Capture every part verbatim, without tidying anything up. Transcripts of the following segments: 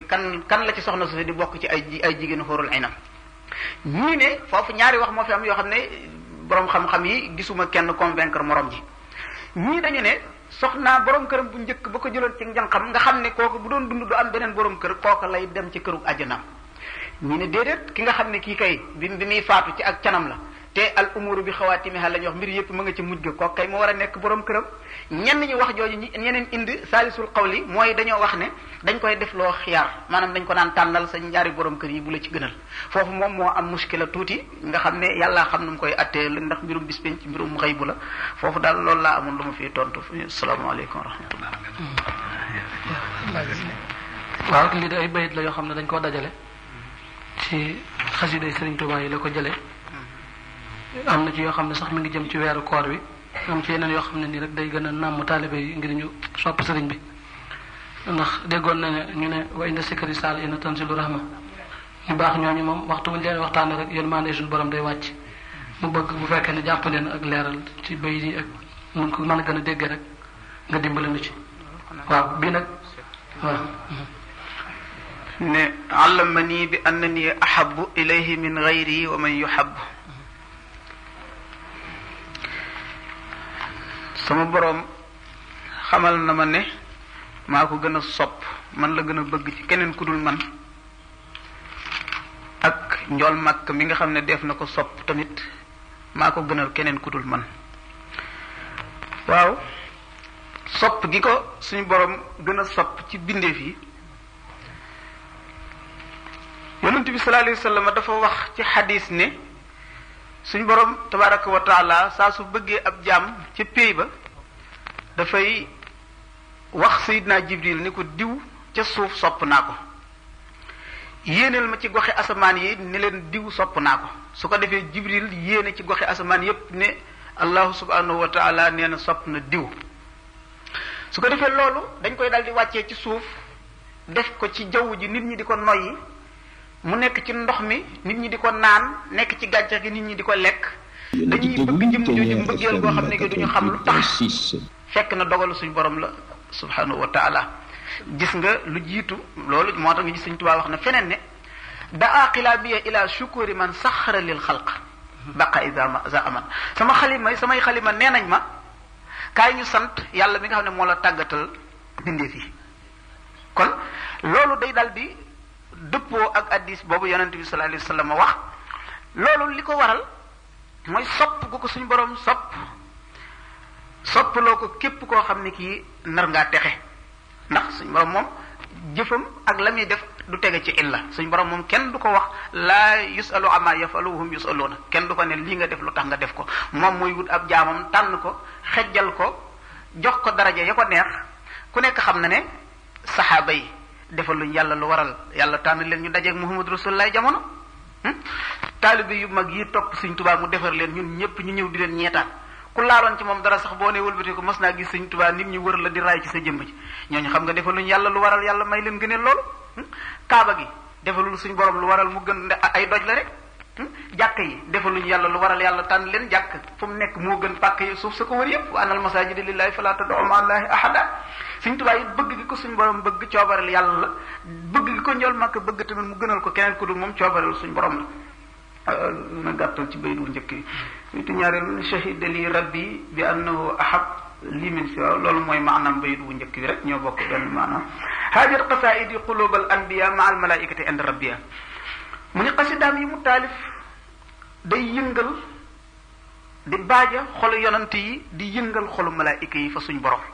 kan kan la ci soxna su di bokk ci ay ay jigéenu xóorul aynam ñii ne foofu ñaari wax moo fi am yoo xam ne borom xam-xam yi gisuma kenn convaincre morom ji ñii dañu ne soxnaa borom këram bu njëkk ba ko jëloon ci njànqam nga xam ne kooku bu doon dund du am beneen borom kër kooku lay dem ci këru àjjanaam ñii ne déedéet ki nga xam ne kii kay bi bi muy faatu ci ak canam la te al umuru bi xawaatimiha la ñuy wax mbir yëpp mu nga ci mujj ga kooku kay moo war a nekk borom këram ñenn ñi wax jooju ñeneen indi saalisul xawli mooy dañoo wax ne dañ koy def loo xiyaar maanaam dañ ko naan tànnal sa ñaari borom kër yi bu la ci gënal foofu moom moo am muskila tuuti nga xam ne yàllaa xam nu mu koy attee ndax mbirum bis penc mbirum xëy bu la foofu daal loolu laa amoon lu ma fiy tontu asalaamaaleykum wa rahmatullah. waaw lii de ay bayit la yoo xam ne dañ koo dajale ci xasiday Sëriñ Tuubaa yi la ko jëlee am na ci yoo xam ne sax mi ngi jëm ci weeru koor wi am ci yeneen yoo xam ne nii rek day gën a nàmm taalibe yi ngir ñu sopp sëriñ bi ndax déggoon na ne ñu ne wa inda sikri saal ina tanzilu rahma ñu baax ñooñu moom waxtu wuñu leen waxtaane rek yërmande suñu borom day wàcc mu bëgg bu fekkee ne jàpp leen ak leeral ci bayit yi ak mun ko mën a gën a déggee rek nga dimbale nu ci waaw bii nag waaw ne allamani bi annani ahabu ilayhi min gayri wa man yuhabu sama boroom xamal na ma ne maa ko gën a sopp man la gën a bëgg ci keneen ku dul man ak njool màkk mi nga xam ne def na ko sopp tamit maa ko gënal keneen ku dul man waaw sopp gi ko suñu boroom gën a sopp ci bindeef yi yonent bi sallallahu alayhi wa sallam dafa wax ci xadis ne suñu boroom tabaraka wa taala saa su bëggee ab jaam ca péey ba dafay wax sayidna jibril ni ko diw ca suuf sopp naa ko yéeneel ma ci goxi asamaan yi ni leen diw sopp naa ko su ko defee jibril yéene ci goxi asamaan yépp ne allahu subhanahu wa taala nee na sopp na diw su ko defee loolu dañ koy daal di wàccee ci suuf def ko ci jaww ji nit ñi di ko noyyi mu nekk ci ndox mi nit ñi di ko naan nekk ci gàncax gi nit ñi di ko lekk dañuy bëgg jëm jooju mbëggeel goo xam ne duñu xam lu tax fekk na dogalu suñu borom la subhanahu wa taala gis nga lu jiitu loolu moo tax nga gis Sëriñ Tuubaa wax na feneen ne daa qilabiya ila shukuri man saxara lil xalq baqa isa za aman sama xalima samay xalima nee nañ ma kaay ñu sant yàlla mi nga xam ne moo la tàggatal bindeef yi kon loolu day dal di dëppoo ak addis boobu yonente bi sallallahu alayhi wa sallam wax loolu li ko waral mooy sopp gu ko suñu borom sopp soppaloo ko képp koo xam ne kii nar ngaa texe ndax suñu borom moom jëfam ak la muy def du tege ci illa suñu borom moom kenn du ko wax laa yusalu ama yafalu hum yusaluuna kenn du ko ne lii nga def lu tax nga def ko moom mooy wut ab jaamam tànn ko xejjal ko jox ko daraja ya ko neex ku nekk xam na ne saxaaba yi defaluñ yàlla lu waral yàlla tànn leen ñu dajeeg Muhammad Rasulullah jamono taalibe yu mag yi topp Sëriñ Tuubaa mu defar leen ñun ñëpp ñu ñëw di leen ñeetaan ku laaloon ci moom dara sax boo nee wëlbati ko mos naa gis Sëriñ Tuubaa nit ñi wër la di raay ci sa jëmb ji ñooñu xam nga defaluñ yàlla lu waral yàlla may leen gëneel loolu kaaba gi defalul suñ borom lu waral mu gën ay doj la rek jàkk yi defaluñ yàlla lu waral yàlla tànn leen jàkk fu mu nekk moo gën pàkk yi suuf sa ko wër yëpp wa anal masaajida lillahi fala tad'u ma'a allahi ahada Sëriñ Tuubaa yi bëgg gi ko suñ borom bëgg coobareel yàlla la bëgg gi ko njool màkk bëgg tamit mu gënal ko keneen ku dul moom coobareel suñ borom la na gàttal ci baydu njëkk yi witu ñaareel shahida li rabbi bi annahu ahab li min siwa loolu mooy maanaam baydu bu njëkk bi rek ñoo bokk benn maanaam haajat qasaidi qulub al anbiya ma al malaikati inda rabbiya mu ni xasidaam yi mu taalif day yëngal di baaja xolu yonant yi di yëngal xolu malaayika yi fa suñ borom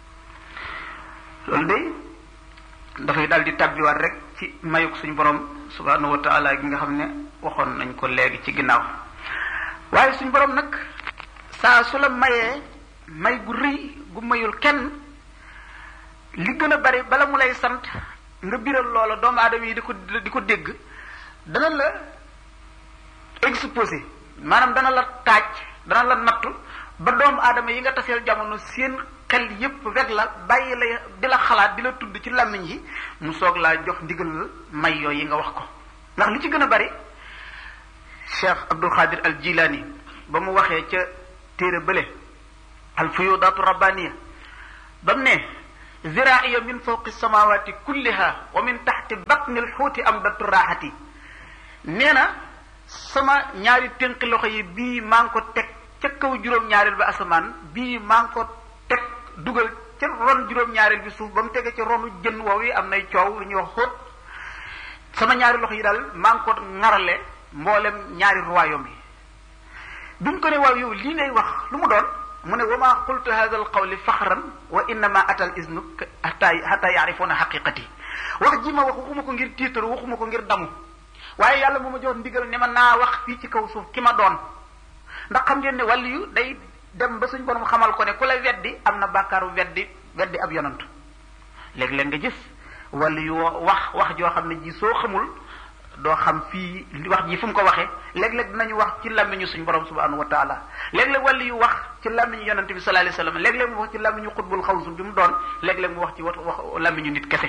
loolu day dafay daal di tabbiwaat rek ci mayuk suñ borom subhanahu wa taala gi nga xam ne waxoon nañ ko léegi ci ginnaaw waaye suñ borom nag saa su la mayee may gu rëy gu mayul kenn li gën a bari bala mu lay sant nga biral loola doomu aadama yi di ko di ko dégg dana la exposé maanaam dana la taaj dana la nattu ba doomu aadama yi nga taseel jamono seen xel yépp weg la bàyyi la di la xalaat di la tudd ci làmmiñ yi mu soog laa jox ndigal may yooyu yi nga wax ko ndax li ci gën a bari Cheikh Abdul Xaadir al Jilaani ba mu waxee ca téere bële al fuyudaatu rabbaniya ba mu ne ziraiya min fawqi samawati kulliha wa min taxti batni alxuuti am datu raaxati nee na sama ñaari tënki loxo yi bii maa ngi ko teg ca kaw juróom-ñaareel bi asamaan bii maa ngi ko teg dugal ca ron juróom-ñaareel bi suuf ba mu tege ci ronu jën woow yi am nay coow lu ñuy wax xóot sama ñaari loxo yi daal maa ngi ko ŋarale mboolem ñaari royaume yi biñ ko ne waaw yow lii ngay wax lu mu doon mu ne wa ma qultu hadha al qawli faxran wa innama atal isnu hatta hatta yaarifuuna xaqiqati wax ji ma wax waxuma ko ngir tiitaru waxuma ko ngir damu waaye yàlla moo ma jox ndigal ne ma naa wax fii ci kaw suuf ki ma doon ndax xam ngeen ne wàllu yu day dem ba suñ borom xamal ko ne ku la weddi am na bàkkaaru weddi weddi ab yonant léeg-léeg nga gis wàllu yu wax wax joo xam ne ji soo xamul doo xam fii wax ji fu mu ko waxee léeg-léeg dinañu wax ci làmmiñu suñ borom subhanahu wa taala léeg-léeg wàllu yu wax ci làmmiñu yonante bi sallallahu alayhi wasallam léeg-léeg mu wax ci làmmiñu xutbul xawsu bi mu doon léeg-léeg mu wax ci wax wax làmmiñu nit kese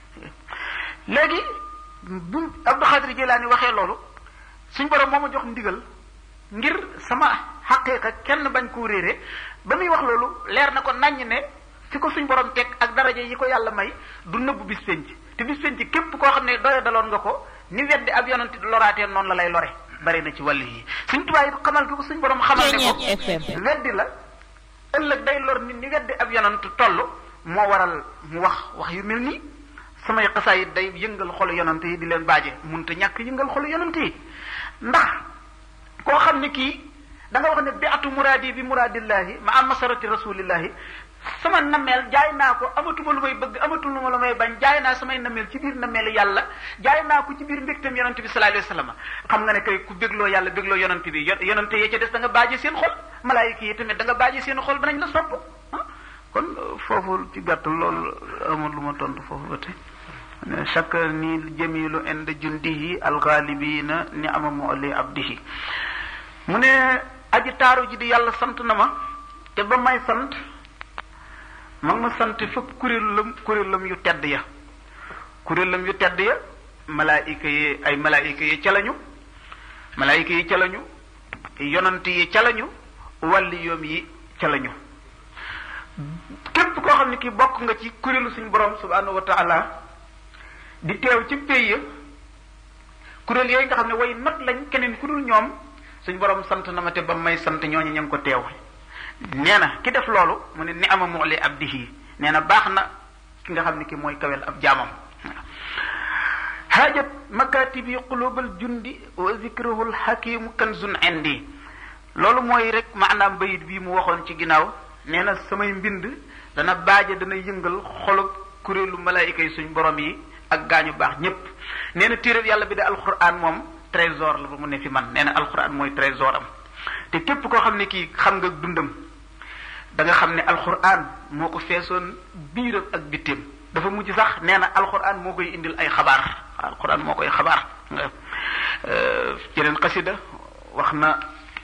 léegi bu Abdou Xaadir Jilaani waxee loolu suñ borom moo ma jox ndigal ngir sama xaqiiqa kenn bañ koo réere ba muy wax loolu leer na ko naññ ne fi ko suñ borom teg ak daraja yi ko yàlla may du nëbbu bis penc te bis penc képp koo xam ne doya daloon nga ko ni weddi ab yonante loraatee noonu la lay lore bari na ci wàll yi suñ tubaab yi xamal ko suñ borom xamal ne ko weddi la ëllëg day lor nit ni weddi ab yonante toll moo waral mu wax wax yu mel nii samay xasaayit day yëngal xolu yonante yi di leen baaje munta ñàkk yëngal xolu yonante yi ndax koo xam ne kii da nga wax ne bi atu muraadi bi muraadillahi ma am masarati rasulillahi sama nameel jaay naa ko amatuma lu may bëgg amatuma lu may bañ jaay naa samay nameel ci biir nameel yàlla jaay naa ko ci biir mbégtam yonante bi sallallahu alayhi wasallam xam nga ne kay ku bégloo yàlla bégloo yonante bi yonante yee ca des da nga baaje seen xol malaayika yi tamit da nga baaje seen xol danañ la sopp kon foofu ci gàttal loolu amul lu ma tontu foofu ba tey chaque ni jamilu ind jundihi alxaalibina ni ama moli abdihi mu ne aji taaru ji di yàlla sant na ma te ba may sant mag ma sant fëpp kuréelam kuréelam yu tedd ya kuréelam yu tedd ya malaayika yi ay malaayika yi ca lañu malaayika yi ca lañu yonant yi ca lañu wàlli yoom yi ca lañu képp koo xam ne kii bokk nga ci kuréelu suñu borom subhanahu wa taala di teew ci pays ya kuréel yooyu nga xam ne way not lañ keneen ku dul ñoom suñu borom sant na ma te ba may sant ñooñu ña ngi ko teew nee na ki def loolu mu ne ni ama mu'li abdihi nee na baax na ki nga xam ne ki mooy kawel ab jaamam haajat makatibi qulubal jundi wa zikruhul hakimu kanzun indi loolu mooy rek maanaam bayit bii mu waxoon ci ginnaaw nee na samay mbind dana baaje dana yëngal xolub kuréelu malaayika yi suñ borom yi ak gaañu baax ñépp nee na téeréb yàlla bi de alquran moom trésor la ba mu ne fi man nee na alquran mooy trésor am te képp koo xam ne kii xam nga dundam da nga xam ne alquran moo ko feesoon biiram ak bitteem dafa mujj sax nee na alquran moo koy indil ay xabaar alquran moo koy xabaar nga yeneen xasida wax na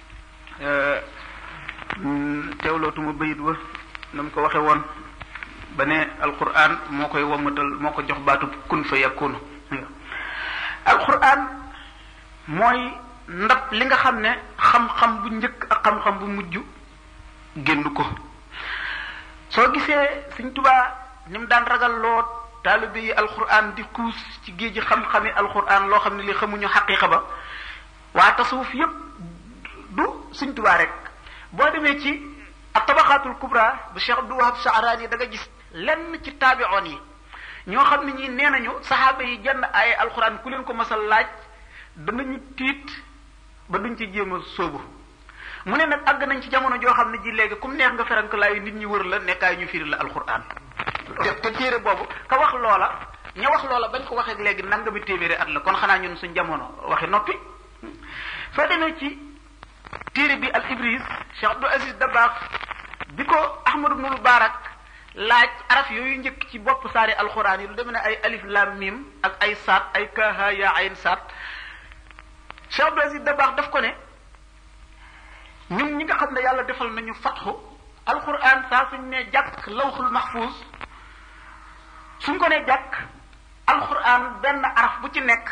teewlootuma bayit wa na mu ko waxe woon ba ne alquran moo koy wammatal moo ko jox baatu kun fa yakunu alquran mooy ndab li nga xam ne xam-xam bu njëkk ak xam-xam bu mujj génn ko soo gisee Sëñ Tuubaa ni mu daan ragal loo taalibe yi alquran di xuus ci géej gi xam-xami alquran loo xam ne li xamuñu xaqiqa ba waa tasawuf yépp du Sëñ Tuubaa rek boo demee ci at-tabaqaatul kubra bu Cheikh Abdou Wahab Sha'rani da nga gis lenn ci taabi'oon yi ñoo xam ne ñi nee nañu saxaaba yi jenn ay alquran ku leen ko masal laaj danañu tiit ba duñ ci jéem a sóobu mu ne nag àgg nañ ci jamono joo xam ne ji léegi comme neex nga ferank laayu nit ñi wër la nekkaay ñu firi la alquran te te téere boobu ka wax loola ña wax loola bañ ko waxee léegi nangami téeméeri at la kon xanaa ñun suñ jamono waxi noppi soo demee ci téere bi al ibris Cheikh Abdou Aziz Dabakh bi ko Ahmad ibn Mubarak laaj araf yooyu njëkk ci bopp saari alquran yi lu demee ne ay alif lam mim ak ay saat ay kaaha yaa ayn saat Cheikh Abdou Aziz Dabakh daf ko ne ñun ñi nga xam ne yàlla defal nañu fatxu alquran saa suñ ne jàkk lawxul mahfuz suñ ko ne jàkk alquran benn araf bu ci nekk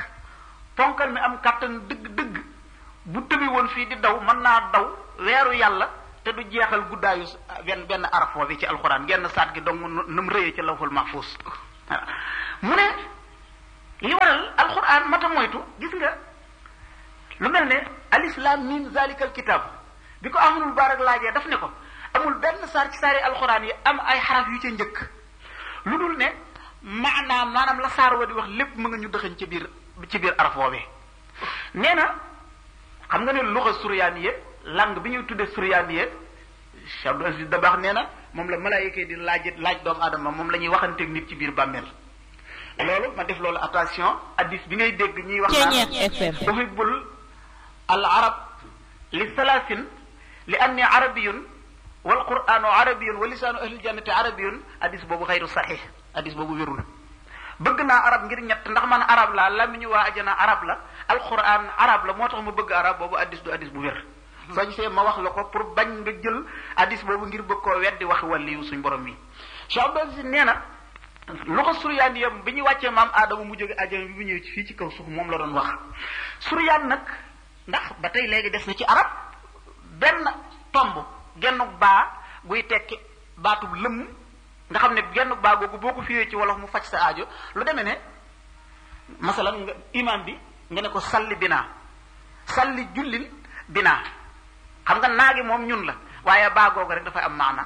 ponkal mi am kàttan dëgg-dëgg bu tëbi woon fii di daw mën naa daw weeru yàlla te du jeexal guddaayu benn benn araf bi ci alxuraan genn saat gi dong nu mu rëyee ci lawhul mahfuz mu ne li waral alxuraan mata moytu gis nga lu mel ne alif lam mim zalikal kitab bi ko Ahmadul Barak laajee daf ne ko amul benn saar ci saari alxuraan yi am ay xaraf yu ca njëkk lu dul ne maanaam maanaam la saar wa di wax lépp mu nga ñu dëxañ ci biir ci biir araf boobee nee na xam nga ne luxa suryaaniye langue bi ñuy tuddee suryaaniye Cheikh Abdou Aziz Dabakh nee na moom la malaayika di laaj laaj doomu aadama moom la ñuy waxanteeg nit ci biir bàmmeel loolu ma def loolu attention addis bi ngay dégg ñuy wax naan uhibbul al arab li salaasin li anni arabiyun wal qur'anu arabiyun wa lisaanu ahlil jannati arabiyun addis boobu xayru saxiix addis boobu wérul bëgg naa arab ngir ñett ndax man arab la lamiñu waa ajana arab la alquran arab la moo tax ma bëgg arab boobu addis du addis bu wér soo gisee ma wax la ko pour bañ nga jël addis boobu ngir bëgg koo weddi waxi wàlliyu suñ borom yi Cheikh Abdou Aziz nee na lu ko suryaan yam bi ñu wàccee maam aadama mu jóge ajana bi bu ñëwee ci fii ci kaw suuf moom la doon wax suryaan nag ndax ba tey léegi des na ci arab benn tomb genn baa guy tekki baatub lëmm nga xam ne genn baa googu boo ko fiwee ci wolof mu faj sa aajo lu demee ne masalan nga imam bi nga ne ko salli binaa salli jullil binaa xam nga naagi moom ñun la waaye baa googu rek dafay am maana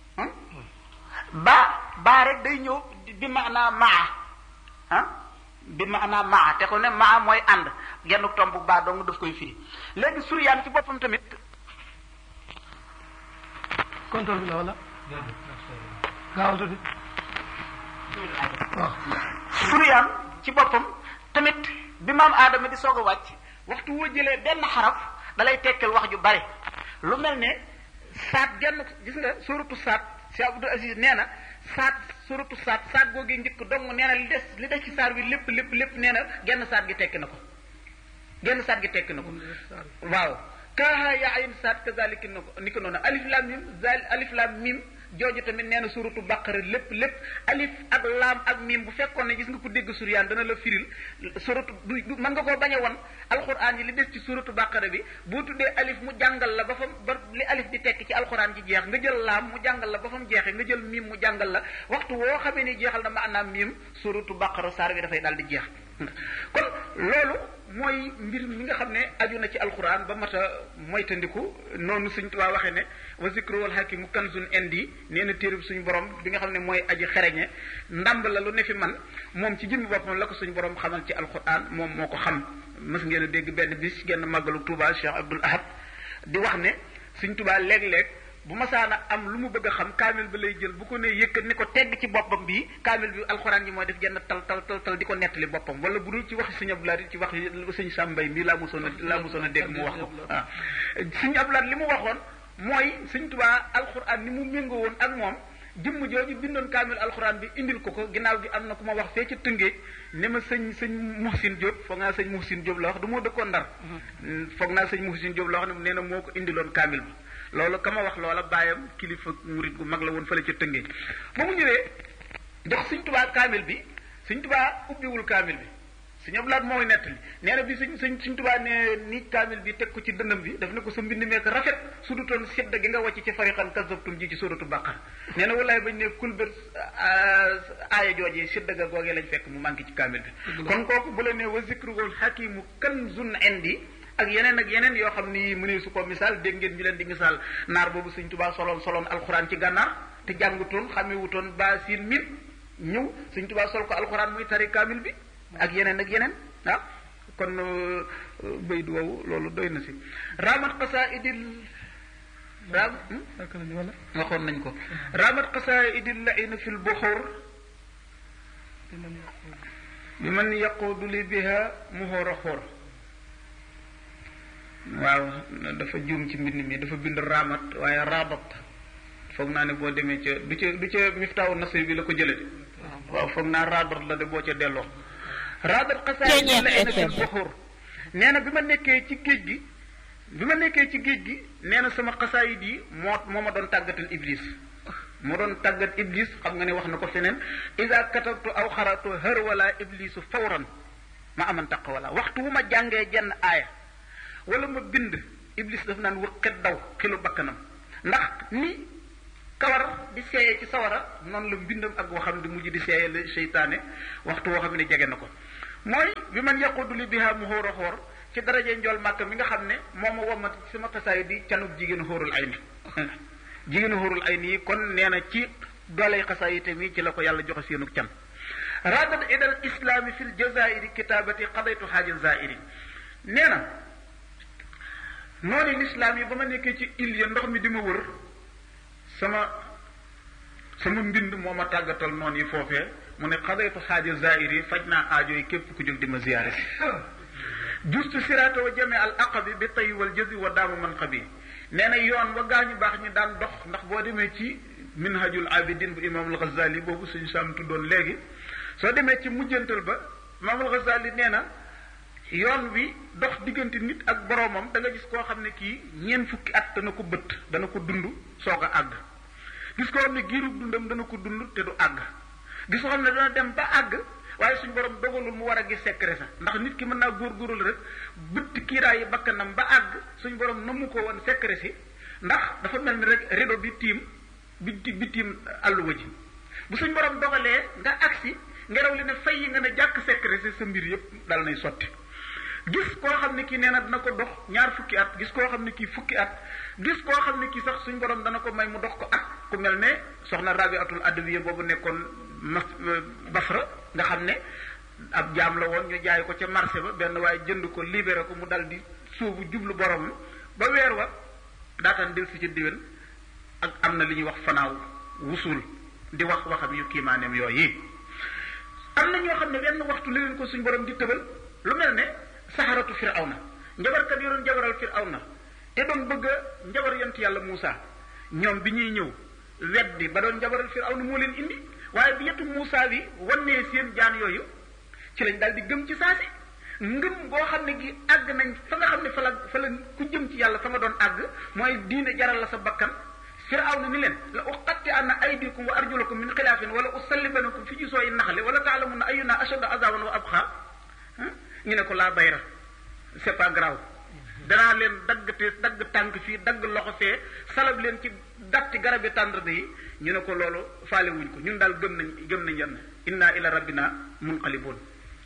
baa baa rek day ñëw bi maanaa maa ah bi maanaa maa te ko ne maa mooy ànd genn tomb baa dong daf koy firi léegi suryaan ci boppam tamit contrôle bi la wala gaawal tuuti waaw suryaan ci boppam tamit bi maam aadama di soog a wàcc waxtu woo jëlee benn xaraf dalay tekkal wax ju bari lu mel ne saat genn gis nga suratu saat Cheikh Abdou Aziz nee na saat suratu saat saat googee njëkk dong nee na li des li des ci saar bi lépp lépp lépp nee na genn saat gi tekki na ko genn saat gi tekki na ko waaw kaaha yaa ayn saat kazalika na ko ni ko noonu alif lam mim zal alif lam mim jooju tamit nee na suratu baqara lépp lépp alif ak laam ak mim bu fekkoon ne gis nga ko dégg suryaan dana la firil suratu du mën nga koo bañ a won alxuraan yi li des ci suratu baqara bi boo tuddee alif mu jàngal la ba fam ba li alif di tekki ci alxuraan ji jeex nga jël laam mu jàngal la ba fam jeexee nga jël mim mu jàngal la waxtu woo xamee ni jeexal na maanaam mim suratu baqara saar bi dafay daal di jeex kon loolu mooy mbir mi nga xam ne aju na ci alquran ba mat a moytandiku noonu suñ Tuubaa waxee ne wa zikru wal hakimu kanzun indi nee na téereb suñu borom bi nga xam ne mooy aji xereñe ndàmb la lu ne fi man moom ci jëmmi boppam la ko suñu borom xamal ci alquran moom moo ko xam mës ngeen a dégg benn bis genn màggalu Tuubaa Cheikh Abdoul Ahad di wax ne suñ Tuubaa léeg-léeg bu masaana am lu mu bëgg a xam kaamil ba lay jël bu ko ne yëkkat ni ko tegg ci boppam bii kaamil bi alxuraan ji mooy def genn tal tal tal tal di ko nettali boppam wala bu dul ci waxi sëñ Abdoulaye ci wax sëñ Sàmbay mii laa mosoon a laa mosoon a dégg mu wax ko waaw sëñ Abdoulaye li mu waxoon mooy sëñ Tuubaa alxuraan ni mu méngoo woon ak moom jëmm jooju bindoon kaamil alxuraan bi indil ko ko ginnaaw gi am na ku ma wax fee ca Tëngéej ne ma sëñ sëñ Muhsin Diop foog naa sëñ Muhsin Diop la wax du moo dëkkoon Ndar foog naa sëñ Muhsin Diop la wax ne nee na moo ko indiloon kaamil bi loolu ka ma wax loola bàyyam kilifa murit gu mag la woon fële ca Tëngéej ba mu ñëwee jox Sëñ Tuubaa kaamil bi Sëñ Tuubaa ubbiwul kaamil bi Sëñ Abdu Lahat mooy nettali nee na bi sëñ sëñ Sëñ Tuubaa ne ni kaamil bi teg ko ci dënnam bi daf ne ko sa mbind meek rafet su dutoon sedda gi nga wàcc ci fariqan kazzabtum ji ci suratu Baqara nee na wallaay bañ ne kulbét aaya joojee sedda ga googee lañ fekk mu manqué ci kaamil bi kon kooku bu la ne wa zikrul hakimu kanzun indi ak yeneen ak yeneen yoo xam ni mu ne su ko misaal dégg ngeen ñu leen di misaal naar boobu Sëñ Tuubaa soloon soloon alxuraan ci gànnaar te jàngutoon xamewutoon ba siin min ñëw Sëñ Tuubaa sol ko alxuraan muy tari kaamil bi ak yeneen ak yeneen ah kon baydu woowu loolu doy na si ramat qasaidil ram waxoon nañ ko ramat qasaidil laina fi l buxur bi man yaquudu li biha muhóor a xóor waaw dafa juum ci mbind mi dafa bind raamat waaye raabat foog naa ne boo demee ca du ca du ca miftaawu nasri bi la ko jële de waaw foog naa raadat la de boo ca delloo raadat xasaay la ena fil buxur nee na bi ma nekkee ci géej gi bi ma nekkee ci géej gi nee na sama xasaayid yi moo moo ma doon tàggatal iblis moo doon tàggat iblis xam nga ne wax na ko feneen isa katabtu aw xaratu hër wala iblisu fawran ma aman taq wala waxtu wu ma jàngee jenn aaya wala ma bind iblis daf naan wëqet daw xilu bakkanam ndax ni kawar di seeyee ci sawara noonu la mbindam ak waxam di mujj di seeyee la seytaane waxtu woo xam ne jege na ko mooy bi man yaqudu li biha mu xóor a xóor ci daraje njool màkk mi nga xam ne moom ma wommat ci sama tasaay di canub jigéen xóorul ay ni jigéen xóorul ay ni kon nee na ci dooley xasaay mi ci la ko yàlla joxe seenug can radat idal islami fil jazairi kitabati qadaytu xaaja zairi nee na noonu lislaam yi ba ma nekkee ci il ya ndox mi di ma wër sama sama mbind moo ma tàggatal noonu yi foofee mu ne qadaytu xaaja zairi faj naa aajo yi képp ku jóg di ma ziyaare si justu sirata wa jame al aqabi bi tay wal jëzi wa daamu man xabi nee na yoon wa gaañu baax ñi daan dox ndax boo demee ci minhajul abidin bu imam al ghazali boobu suñu saam tuddoon léegi soo demee ci mujjantal ba imam al ghazali nee na yoon wi dox diggante nit ak boroomam da nga gis koo xam ne kii ñeent fukki at dana ko bëtt dana ko dund soog a àgg gis koo xam ne giirub dundam dana ko dund te du àgg gis koo xam ne dana dem ba àgg waaye suñu borom dogalul mu war a gis secret sax ndax nit ki mën naa góorgóorlu rek bëtt kiiraayi bakkanam ba àgg suñu borom namu ko woon secret si ndax dafa mel ni rek rido bi tiim bi bi tiim àlluwa ji bu suñu borom dogalee nga agsi ngelaw li ne fay yi nga ne jàkk secret si sa mbir yëpp dal nay sotti gis koo xam ne kii nee na dina ko dox ñaar fukki at gis koo xam ne kii fukki at gis koo xam ne kii sax suñu borom dana ko may mu dox ko at ku mel ne soxna Rabiatul Adawiya boobu nekkoon mas Basra nga xam ne ab jaam la woon ñu jaay ko ca marché ba benn waaye jënd ko libéré ko mu dal di suubu jublu borom ba weer wa daataan del si ci diwen ak am na li ñuy wax fanaaw wusul di wax waxam yu kiimaaneem yooyu am na ñoo xam ne wenn waxtu li leen ko suñu borom di tëbal lu mel ne saxaratu firawna njabarkat yi doon jabaral firawna te doon bëgg a njabar yonent yàlla Muusa ñoom bi ñuy ñëw weddi ba doon njabaral firawna moo leen indi waaye bi yetu Muusa bi wannee seen jaan yooyu ci lañ daal di gëm ci saasi ngëm boo xam ne gi àgg nañ fa nga xam ne fa la fa la ku jëm ci yàlla fa nga doon àgg mooy diine jaral la sa bakkan firawna ni leen la uqatti anna aydikum wa arjulakum min xilaafin wala usallibanakum fi jusooyi naxli wala taalamunna ayyuna ashaddu azaban wa abqa ñu ne ko laa bayra c'est pas grave danaa leen dagg te dagg tànk fii dagg loxo fee salab leen ci datti garabi tàndarde yi ñu ne ko loolu faale wuñ ko ñun daal gëm nañ gëm nañ yenn inna ila rabbina munqalibun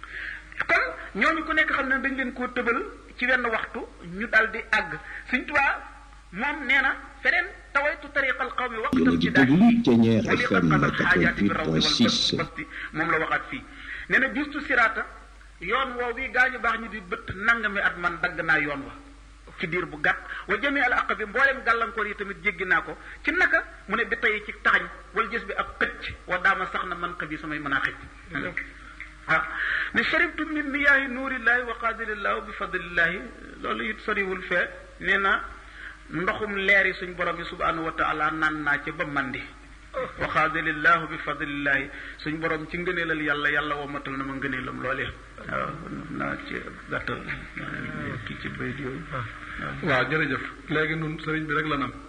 kon ñooñu ku nekk xam ne dañ leen koo tëbal ci wenn waxtu ñu daal di àgg Sëñ Tuubaa moom nee na feneen tawaytu tariqal qawmi waqtam ci daal wali qadal xaajaati bi rawdi wal basti moom la waxaat fii nee na justu siraata yoon woow wi gaañu baax ñu di bët nangami at man dagg naa yoon wa ci diir bu gàtt wa jami al aq bi mboolem gàllankoor yi tamit jéggi naa ko ci naka mu ne bi tey ci taxañ wala gis bi ak xëcc wa daama sax na man xëb yi samay mën a xëcc waaw ne sharibtu min miyaahi nuurillahi wa qaadirillahi bi fadlillahi loolu it soriwul fee nee na ndoxum leer yi suñ borom yi subhanahu wa taala naan naa ci ba mandi wa qaadirillahi bi fadlillahi suñ borom ci ngëneelal yàlla yàlla womatal na ma ngëneelam loolee waaw naa ci gàttal kii ci bayit yooyu waaw jërëjëf léegi nun sëriñ bi rek la nam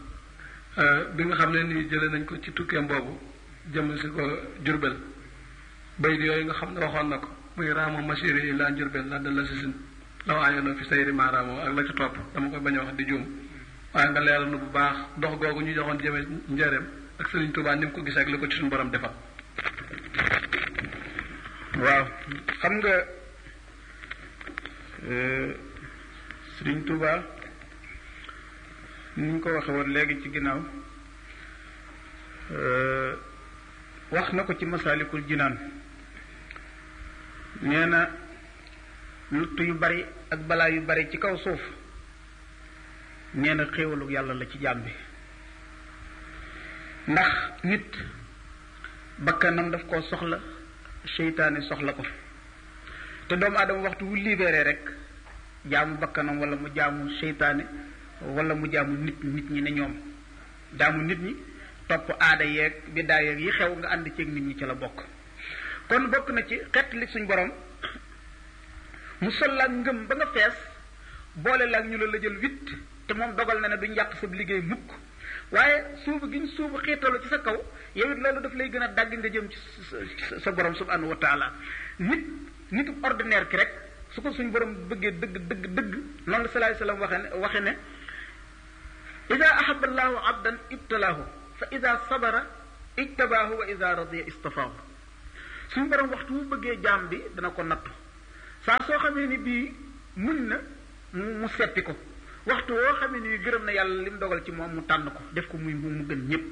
bi nga xam ne nii jëlee nañ ko ci tukkeem boobu jëm si ko Jurbel bayit yooyu nga xam ne waxoon na ko muy raamo masiri yi laa Jurbel la dala si sin law ayono fi sayri ma raamo ak la ci topp dama koy bañ a wax di juum waaye nga leeral nu bu baax dox googu ñu joxoon jëme njëreem ak Sëriñ Tuubaa ni mu ko gisee ak li ko ci suñu borom defal. waaw xam nga Sëriñ Tuubaa ni ñu ko waxe woon léegi ci ginnaaw wax na ko ci Masaalikul Jinaan nee na lutt yu bari ak balaa yu bari ci kaw suuf nee na xéewalu yàlla la ci jaam bi ndax nit bakkanam daf koo soxla seytaane soxla ko te doomu aadama waxtu wu libéré rek jaamu bakkanam wala mu jaamu seytaane wala mu jaamu nit nit ñi ne ñoom jaamu nit ñi topp aada yeeg biddaa yeeg yi xew nga ànd ceeg nit ñi ci la bokk kon bokk na ci xett li suñ borom mu sol la ngëm ba nga fees boole la ak ñu la lëjal witt te moom dogal na ne duñ yàq sa liggéey mukk waaye suubu gi ñu suubu xiitalu ci sa kaw yow it loolu daf lay gën a dàgg nga jëm ci sa borom subhanahu wa taala nit nitu ordinaire ki rek su ko suñ borom bëggee dëgg dëgg dëgg noonu la salaay salaam waxe ne waxe ne ida ahaba allahu abdan ibtalaahu fa ida sabara ijtabaahu wa ida radiya istafaahu suñu borom waxtu mu bëggee jaam bi dana ko nattu saa soo xamee ni bii muñ na mu seppi ko waxtu woo xamee ni gërëm na yàlla li mu dogal ci moom mu tànn ko def ko muy mu gën ñëpp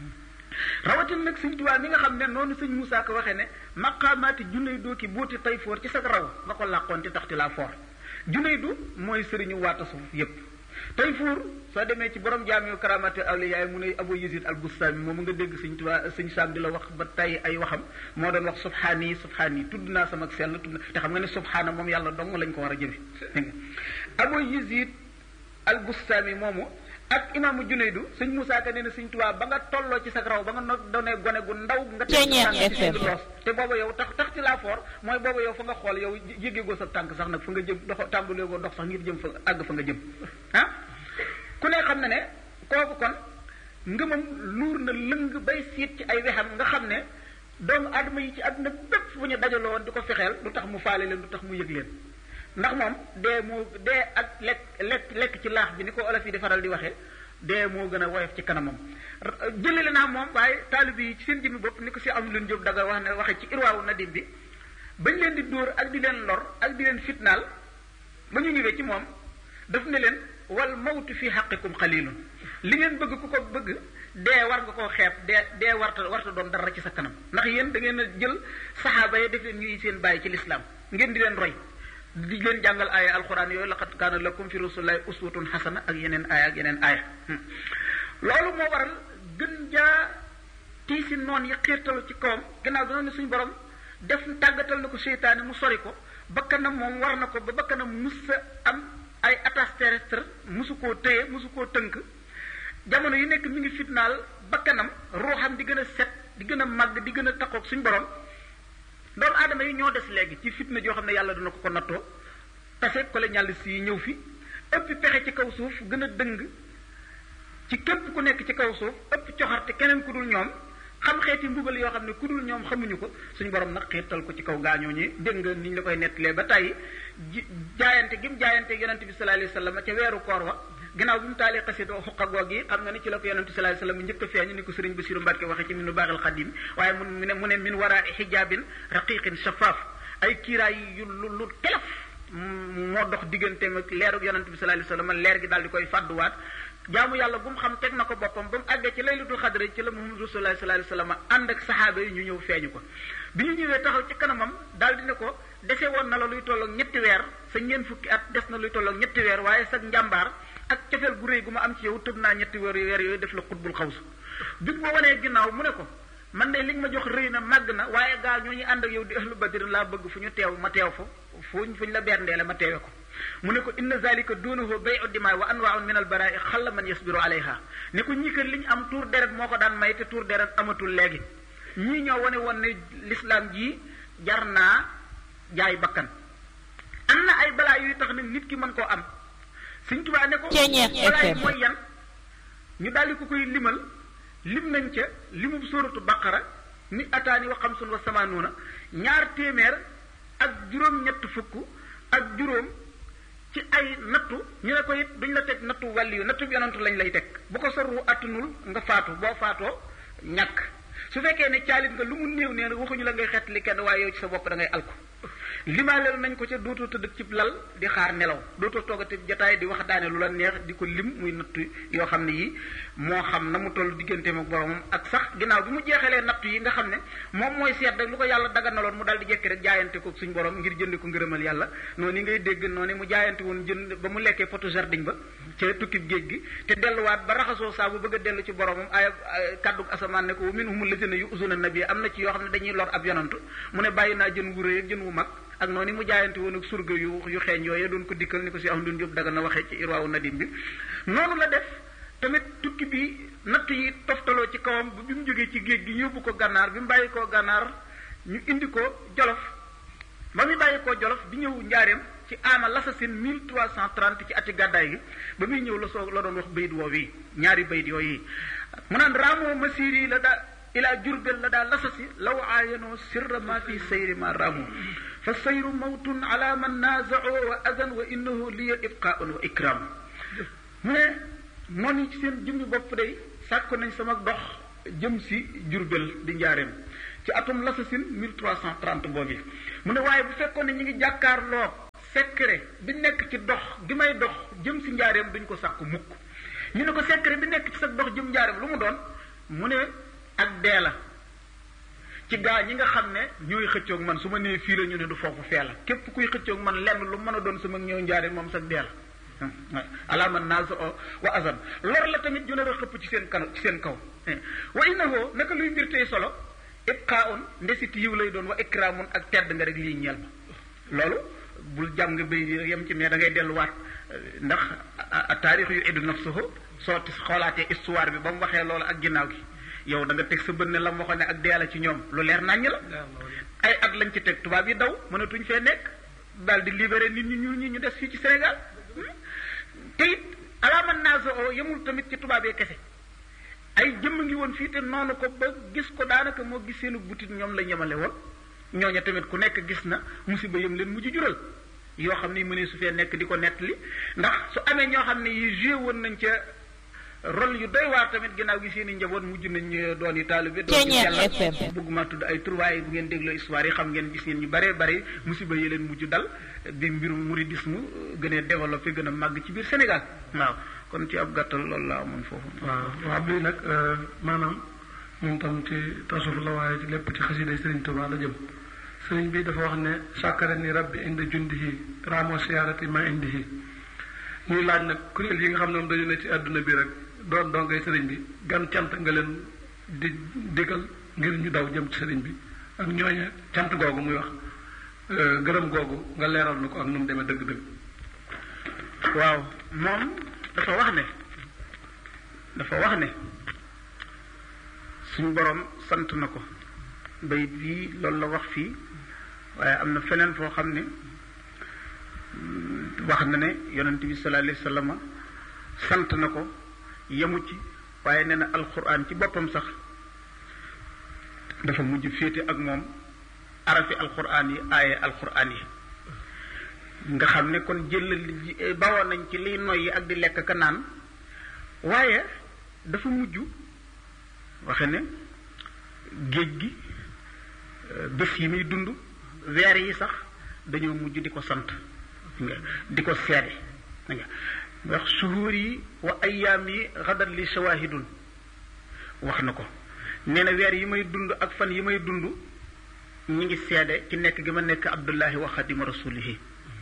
rawatin nag sëñ Tuubaa mi nga xam ne noonu sëñ Moussa ko waxee ne maqaamaati junay doo ki booti tay foor ci sa raw nga ko làqoon ci taxti laa foor junay du mooy sëriñu waata suuf yépp tay foor soo demee ci borom jaamiu karamati awliya mu ne Abu Yazid al Bustami moom nga dégg sëñ Tuubaa sëñ Saam di la wax ba tay ay waxam moo doon wax subhaani subhaani tudd naa sama sell tudd na te xam nga ne subhaana moom yàlla dong lañ ko war a jëfe Abu Yazid al Bustami moomu ak imaamu Junaydu sëñ Moussa Ka nee na sëñ Tuubaa ba nga tolloo ci sa raw ba nga no doonee gone gu ndaw nga teg loos te booba yow tax tax ci laa foor mooy booba yow fa nga xool yow jéggegoo sa tànk sax nag fa nga jëm dox tàmbalegoo dox sax ngir jëm fa àgg fa nga jëm ah ku ne xam ne ne kooku kon ngëmam luur na lëng bay siit ci ay wexam nga xam ne doomu aadama yi ci àdduna bépp bu ñu dajaloo woon di ko fexeel du tax mu faale leen du tax mu yëg leen ndax moom dee moo dee ak lekk lekk lekk ci laax bi ni ko olof yi di faral di waxee dee moo gën a woyof ci kanamam jëlale naa moom waaye taalib yi ci seen jëmmi bopp ni ko si am leen jóg daga wax ne waxe ci irwaawu nadim bi bañ leen di dóor ak di leen lor ak di leen fitnaal ba ñu ñëwee ci moom daf ne leen wal mawtu fi xaqikum xalilun li ngeen bëgg ku ko bëgg dee war nga koo xeeb dee dee warta warta doon dara ci sa kanam ndax yéen da ngeen a jël saxaaba yi def leen ñuy seen bàyyi ci lislaam ngeen di leen roy di leen jàngal aaya alquran yooyu laqad kaana lakum fi rasulillahi uswatun hasana ak yeneen aaya ak yeneen aaya loolu moo waral gën jaa tiisi noon yi xiirtalu ci kawam gannaaw dana ne suñu borom def tàggatal na ko seytaane mu sori ko bakkanam moom war na ko ba bakkanam mus sa am ay attache terrestre musu koo téye musu koo tënk jamono yu nekk mi ngi fitnaal bakkanam ruuxam di gën a set di gën a màgg di gën a takkoog suñu borom doomu aadama yi ñoo des léegi ci fitna joo xam ne yàlla dina ko ko nattoo tase ko la ñàll si ñëw fi ëpp pexe ci kaw suuf gën a dëng ci képp ku nekk ci kaw suuf ëpp coxarte keneen ku dul ñoom xam xeeti mbugal yoo xam ne ku dul ñoom xamuñu ko suñu borom nag xiirtal ko ci kaw gaañoo ñi dégg nga ni ñu la koy nettalee ba tey jaayante gi mu jaayante yonente bi sallallahu alayhi wasallam ca weeru koor wa ginnaaw bi mu taalee xasida xuqa goog yi xam nga ni ci la ko yonente sallallahu alayhi wasallam njëkk a feeñu ni ko sëriñ Basiru Mbàkke waxe ci minu baaxil xadim waaye mu ne mu ne min waraa xijaabin raqiqin shafaaf ay kiiraay yu lu lu telef moo dox digganteem ak leeru yonente bi sallallahu alayhi wasallam leer gi daal di koy fàdduwaat jaamu yàlla bu mu xam teg na ko boppam ba mu àggee ci laylatul xadr ci la Muhammadu Rasulullah sallallahu alayhi wasallam ànd ak saxaaba yi ñu ñëw feeñu ko bi ñu ñëwee taxaw ci kanamam daal di ne ko dese woon na la luy tolloog ñetti weer sa ñeent fukki at des na luy tolloog ñetti weer waaye sa njàmbaar ak cofeel gu réy gu ma am ci yow tëb naa ñetti weer weer yooyu def la xutbul xawsu bi ma wanee ginnaaw mu ne ko man de li nga ma jox rëy na màgg na waaye gaa ñoo ñu ànd ak yow di ahlu badr laa bëgg fu ñu teew ma teew fa fuñ fuñ la berndeele ma teewe ko mu ne ko inna zalika duunahu bay'u dimaa wa anwaa'un min al baraa'i xalla man yasbiru alayha ne ko ñii kër li ñu am tuur deret moo ko daan may te tuur deret amatul léegi ñii ñoo wane woon ne l'islam ji jar naa jaay bakkan am na ay balaa yuy tax nag nit ki mën koo am Sëñ Tuubaa ne ko balaa yi mooy yan ñu daldi ko koy limal lim nañ ca limub sóoratu baqara mi ataani wa xamsun wa samaanuuna ñaar téeméer ak juróom ñett fukk ak juróom ci ay nattu ñu ne ko it duñ la teg nattu wàll yu nattu bi yonantu lañ lay teg bu ko sorru attunul nga faatu boo faatoo ñàkk su fekkee ne caalit nga lu mu néew nee na waxuñu la ngay xettali kenn waaye yow ci sa bopp da ngay alku limaaleel nañ ko ca dootoo tëdd ci lal di xaar nelaw dootoo toogati jotaay di wax daane lu la neex di ko lim muy nattu yoo xam ne yi moo xam na mu toll digganteem ak boromam ak sax ginnaaw bi mu jeexalee nattu yi nga xam ne moom mooy seet rek lu ko yàlla daganaloon mu dal di jekki rek jaayante ko suñ borom ngir jënd ko ngërëmal yàlla noonu yi ngay dégg noonu mu jaayante woon jënd ba mu lekkee potu jardin ba ca tukkib géej gi te delluwaat ba raxasoo saa bu bëgg a dellu ci boromam ay kaddu asamaan ne ko wa minhum lazina yu'zuna nabi am na ci yoo xam ne dañuy lor ab yonantu mu ne bàyyi naa jën wu rëy ak jën wu mag ak noonu mu jaayante woon ak surga yu yu xeeñ yooyu doon ko dikkal ni ko si am dun yóbbu daga na waxee ci irwaawu nadim bi noonu la def tamit tukki bi natt yi toftaloo ci kawam bi mu jógee ci géej gi ñu yóbbu ko gànnaar bi mu bàyyi koo gànnaar ñu indi ko jolof ba muy bàyyi koo jolof di ñëw njaareem ci ama l'assassin mille trois cent trente ci ati gàddaay gi ba muy ñëw la soo la doon wax bayit woow yi ñaari bayit yooyu mu naan raamoo masir yi la daa ilaa jurbel la daa lasasi law aayanoo sirra ma fi sayri ma raamu fa sayru mawtun ala man naazao wa adan wa innahu liya ibqaun wa ikram mu ne noonu ci seen jëmmi bopp day sàkku nañ sama dox jëm si Jurbel di njaareem ci atum lasasin mille trois cent trente boobu mu ne waaye bu fekkoon ne ñu ngi jàkkaarloo secret bi nekk ci dox gi may dox jëm si njaareem duñ ko sàkku mukk ñu ne ko secret bi nekk ci sa dox jëm njaareem lu mu doon mu ne ak dee la ci gaa ñi nga xam ne ñooy xëccoog man su ma nee fii la ñu ne du foofu fee la képp kuy xëccoog man lenn lu mën a doon sama ñëw njaareem moom sax dee la alaman naas o wa azan lor la tamit ju ne la xëpp ci seen kan ci seen kaw wa innahu naka luy mbir tey solo ibqaun ndesit yiw lay doon wa ikramun ak tedd nga rek lii ñeel ma loolu bul jàng nga bay yem ci mais da ngay delluwaat ndax taarix yu iddu nafsuhu soo xoolaatee histoire bi ba mu waxee loolu ak ginnaaw gi yow da nga teg sa bët ne la mu waxoon ne ak dee la ci ñoom lu leer naññ la ay at lañ ci teg tubaab yi daw mënatuñ fee nekk daal di libéré nit ñi ñu ñi ñu des fii ci Sénégal te it alaaman naaso o yemul tamit ci tubaab yi kese ay jëmm ngi woon fii te noonu ko ba gis ko daanaka moo gis seenu butit ñoom la ñemale woon ñooña tamit ku nekk gis na musiba yëm leen mujj jural yoo xam ne mënee su fee nekk di ko nettali ndax su amee ñoo xam ne yi joué woon nañ ca rôle yu doy waar tamit ginnaaw gi seen i njaboot mujj nañ doon yi taalibe doon yi yàlla bëgguma tudd ay tur waaye bu ngeen dégloo histoire yi xam ngeen gis ngeen ñu bare bare musiba yi leen mujj dal bi mbirum mouridisme gën a développé gën a màgg ci biir Sénégal waaw kon ci ab gàttal loolu laa amoon foofu waaw waaw bii nag maanaam moom tam ci tasawuf la waaye ci lépp ci xasida Sëriñ Tuubaa la jëm sëriñ bi dafa wax ne sàkkare ni rabbi indi jundihi ramo siyaarati ma indihi ñuy laaj nag kuréel yi nga xam ne moom dañu ne ci àdduna bi rek doon dongay sëriñ bi gan cant nga leen di digal ngir ñu daw jëm ci sëriñ bi ak ñooñe cant googu muy wax gërëm googu nga leeral na ko ak nu mu demee dëgg-dëgg waaw moom dafa wax ne dafa wax ne suñu borom sant na ko bayit bii loolu la wax fii waaye am na feneen foo xam ne wax na ne yonent bi sallallahu alayhi wa sallam sant na ko yemu ci waaye nee na alquran ci boppam sax dafa mujj féete ak moom arafi alquran yi aaye alquran yi nga xam ne kon jël bawoon nañ ci liy noy yi ak di lekk ka naan waaye dafa mujj waxe ne géej gi bés yi muy dund weer yi sax dañoo mujj di ko sant nga di ko seede nga wax suhuur yi wa ayyaam yi xadat li shawahidun wax na ko nee na weer yi may dund ak fan yi may dund ñi ngi seede ci nekk gi ma nekk abdullahi wa xadima rasulihi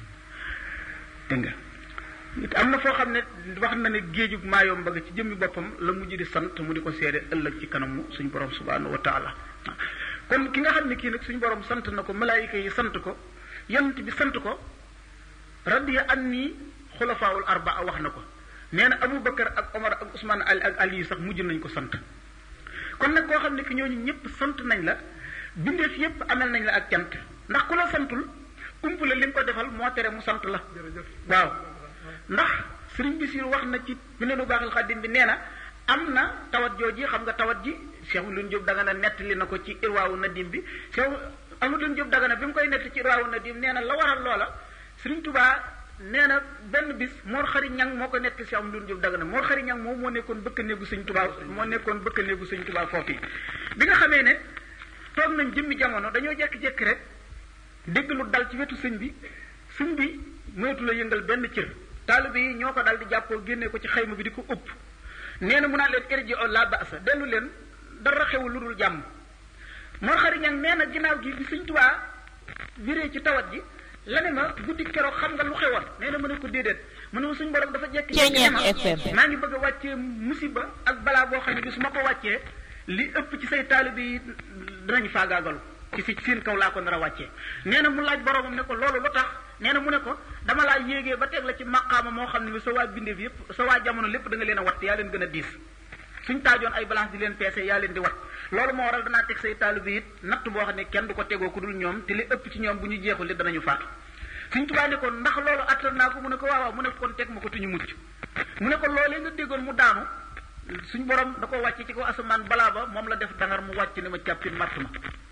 dégg nga am na foo xam ne wax na ne géejug maayom ba ci jëmmi boppam la mujj di sant mu di ko seede ëllëg ci kanamu suñu borom subhanahu wa taala kon ki nga xam ne kii nag suñu borom sant na ko malaayika yi sant ko yonent bi sant ko radiya anni xulafaawul arbaa wax na ko nee na Abu Bakar ak Omar ak Ousmane Ali ak Ali sax mujj nañ ko sant kon nag koo xam ne ki ñooñu ñëpp sant nañ la bindeef yëpp amal nañ la ak cant ndax ku la santul ump la li nga ko defal moo tere mu sant la waaw ndax sëriñ Bisiir wax na ci Minanu Baaxil Xaadim bi nee na am na tawat jooji xam nga tawat ji Cheikh Amadou Diop Dagana nettali na ko ci Irwaawu Nadim bi Cheikh Amadou Diop Dagana bi mu koy nettali ci Irwaawu Nadim nee na la waral loola Sëriñ Tubaa nee na benn bis Mor Xari Ñang moo ko nettali Cheikh Amadou Diop Dagana Mor Xari Ñang moom moo nekkoon bëkk néegu Sëriñ Tubaa moo nekkoon bëkk néegu Sëriñ Tubaa foofu yi bi nga xamee ne toog nañ jëmmi jamono dañoo jekki-jekki rek dégg lu dal ci wetu sëñ bi sëñ bi moytu la yëngal benn cër taalibe yi ñoo ko dal di jàppoo génnee ko ci xayma bi di ko ëpp nee na mu naa leen érji o la basa dellu leen dara xewul lu dul jàmm Mor Xari Ñang nee na ginnaaw gi bi Sëñ Tuubaa viree ci tawat ji la ne ma guddi keroog xam nga lu xewoon nee na mu ne ko déedéet mu ne ma suñu borom dafa jekki maa ngi bëgg a wàccee musiba ak balaa boo xam ne bi su ma ko wàccee li ëpp ci say taalibe yi dinañ faagaagalu ci si seen kaw laa ko nar a wàccee nee na mu laaj boromam ne ko loolu lu tax nee na mu ne ko dama laa yéegee ba teg la ci maqaama moo xam ne bi sa waa bindeef yëpp sa waa jamono lépp da nga leen a watt yaa leen gën a diis suñ taajoon ay balance di leen peese yaa leen di wat loolu moo waral danaa teg say taalibe it natt boo xam ne kenn du ko tegoo ku dul ñoom te li ëpp ci ñoom bu ñu jeexul li danañu faatu Sëñ Tuubaa ne ko ndax loolu attan naa ko mu ne ko waaw waaw mu ne kon teg ma ko tuñu mucc mu ne ko loolee nga déggoon mu daanu suñ borom da ko wàcc ci ko asamaan balaa ba moom la def dangar mu wàcc ne ma càppin matt ma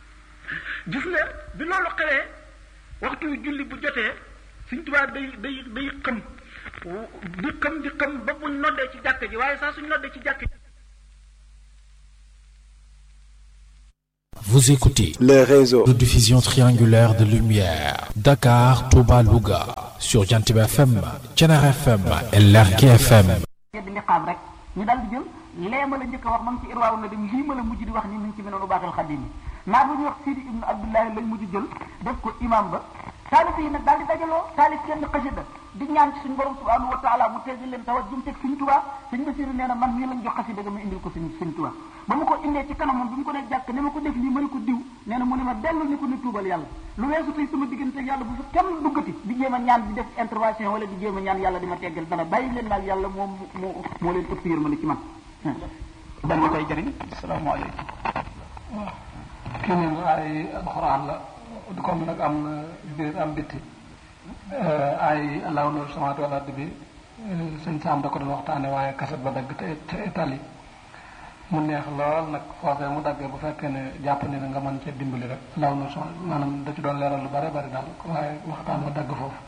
gis nga bi loolu xewee waxtu julli bu jotee Sëñ Tuubaa day day day xëm di xam di xam ba buñ noddee ci jàkk ji waaye saa suñ noddee ci jàkk ji. Vous écoutez les réseaux de diffusion triangulaire de lumière Dakar, Touba, Louga sur Jantib F M, Thiénaba F M et Lergui F M. di liqaam rek ñu daal di jël lee ma la njëkk a wax ma ngi ci irwaaw na dem lii ma la mujj di wax ni mu ngi ci Minanul Baaxil Xadiim yi naar bu ñuy wax Sidi ibnu Abdullahi lañ mujj jël def ko imam ba taalif yi nag daal di dajaloo taalif kenn xasida di ñaan ci suñu borom subhanahu wa taala mu teggi leen tawat jum teg Sëñ Tuubaa Sëñ Basiru nee na man mii lañ jox xasida ga ma indil ko Sëñ Sëñ Tuubaa ba mu ko indee ci kanamam bi mu ko ne jàkk ne ma ko def lii ma ne ko diw nee na mu ne ma dellu ni ko ne tuubal yàlla lu weesu tey sama diggante yàlla bu fi kenn duggati di jéem a ñaan di def intervention wala di jéem a ñaan yàlla di ma teggal dara bàyyi leen daal yàlla moom moo moo leen ëpp yërmande ci man dan ma koy jëriñ asalaamaaleykum waaw kii moom ay alxuraan la comme nag am na biir am bitti ay allahu nuuru samawaati wal ardi bi sëñ Saam da ko doon waxtaane waaye kaset ba dagg te te Italie mu neex lool nag foofee mu daggee bu fekkee ne jàpp ni na nga mën cee dimbali rek allahu nuuru samawaati maanaam da ci doon leeral lu bare bari daal waaye waxtaan ba dagg foofu.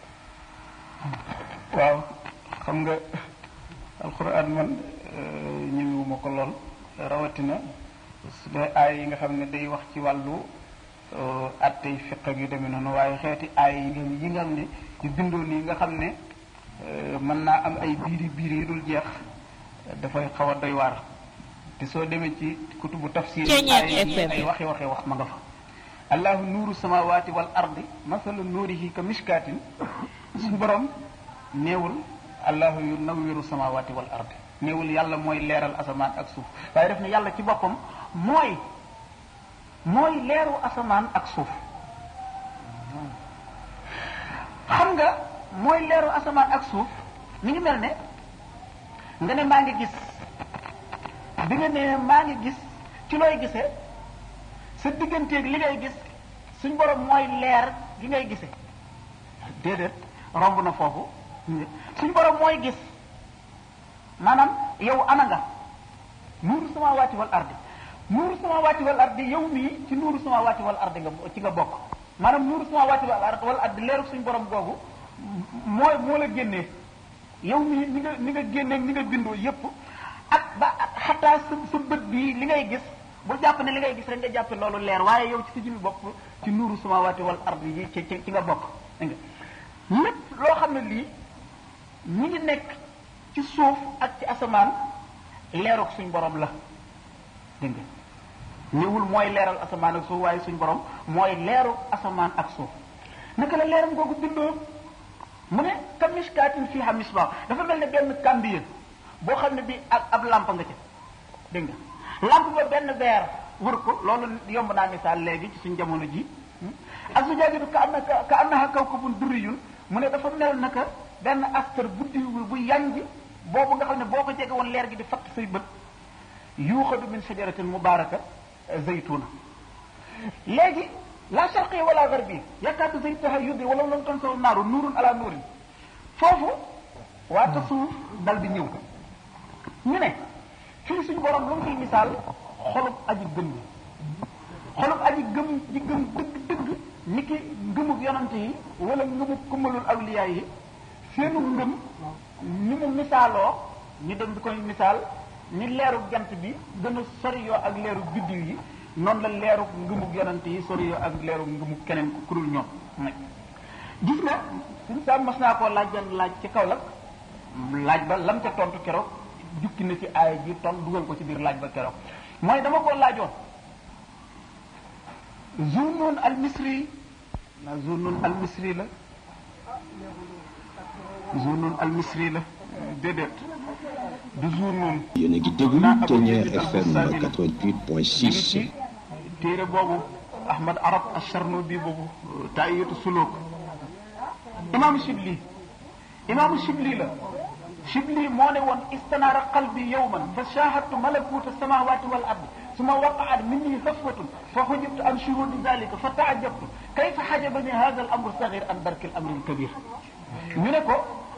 waaw xam nga alxuraan man ñëwuma ko lool rawatina su dee aay yi nga xam ne day wax ci wàllu attey fiq ak yu demee noonu waaye xeeti aay yi nga yi nga xam ne yu bindoo nii nga xam ne mën naa am ay biiri biir yi dul jeex dafay xaw a doy waar te soo demee ci kutubu tafsir ay ay waxe waxe wax ma nga fa allahu nuuru samawati wal ardi masalu nuurihi ka mishkaatin suñu borom néewul allahu yu nawwiru samawati wal ardi néewul yàlla mooy leeral asamaan ak suuf waaye def ne yàlla ci boppam mooy mooy leeru asamaan ak suuf xam nga mooy leeru asamaan ak suuf mi ngi mel ne nga ne maa ngi gis bi nga ne maa ngi gis ci looy gisee sa digganteeg li ngay gis suñ borom mooy leer gi ngay gisee déedéet romb na foofu suñ borom mooy gis maanaam yow ana nga nuuru samaawaati wal ardi nuuru samaawaati wal ardi yow mii ci nuuru samaawaati wal ardi nga ci nga bokk maanaam nuuru samaawaati wal ardi wal ardi leeru suñ borom googu mooy moo la génnee yow mii ni nga ni nga génnee ni nga bindoo yépp ak ba xataa sa sa bët bii li ngay gis bu jàpp ne li ngay gis rek nga jàppe loolu leer waaye yow ci sa jëmmi bopp ci nuuru samaawaati wal ardi yi ci ci nga bokk dégg nga lépp loo xam ne lii ñi ngi nekk ci suuf ak ci asamaan leeruk suñ borom la dégg nga ñëwul mooy leeral asamaan ak suuf waaye suñ borom mooy leeru asamaan ak suuf naka la leeram googu bindoo mu ne ka mishkaatin fiiha misbaax dafa mel ne benn kàmbiye boo xam ne bi ak ab lampe nga ca dégg nga lampe ba benn verre wër ko loolu yomb naa misaal léegi ci suñ jamono ji az-zujaajatu ka annaka ka annaha kawkabun durriyun mu ne dafa mel naka benn astar buddi bu yanj boobu nga xam ne boo ko jege woon leer gi di fatt say bët yuuxadu min shajaratin mubaraka zaytuna léegi la sharqiyya wala garbiyya yakaadu zaytuha yudri walaw lam tamsahu naaru nuurun ala nuurin foofu waa tasawuf dal di ñëw ñu ne fii suñu borom lu mu fiy misaal xolub aji gëm bi xolub aji gëm ji gëm dëgg dëgg ni ki ngëmub yonante yi wala ngëmub kummalul awliya yi seenu ngëm ni mu misaaloo ñu dem di koy misaal ni leeru jant bi gën a soriyoo ak leeru biddiw yi noonu la leeru ngëmub yonante yi soriyoo ak leeru ngëmub keneen ku kurul ñoom nag gis nga suñu saa mas naa koo laaj benn laaj ci kaw la laaj ba lam ca tontu keroog jukki na ci aaya ji ton dugal ko ci biir laaj ba keroog mooy dama koo laajoon Zunnun al Misri na Zunnun al Misri la Zunnun al Misri la déedéet du Zunnun. yéen a ngi déglu Thiéniere F M quatre-vingt-huit point six. téere boobu Ahmad Arab Acharnobi boobu Taa'iyatu Suluk imaamu Shibli imaamu Shibli la Shibli moo ne woon istanaara qalbi yawman fa shahadtu malakuuta samaawaati wal ardi summa waqa'at minni hafwatun fa hujibtu an shuhuudi zaalika fa ta'ajjabtu kayfa hajabani haadha al amru saghir an darki al amri al kabir ñu ne ko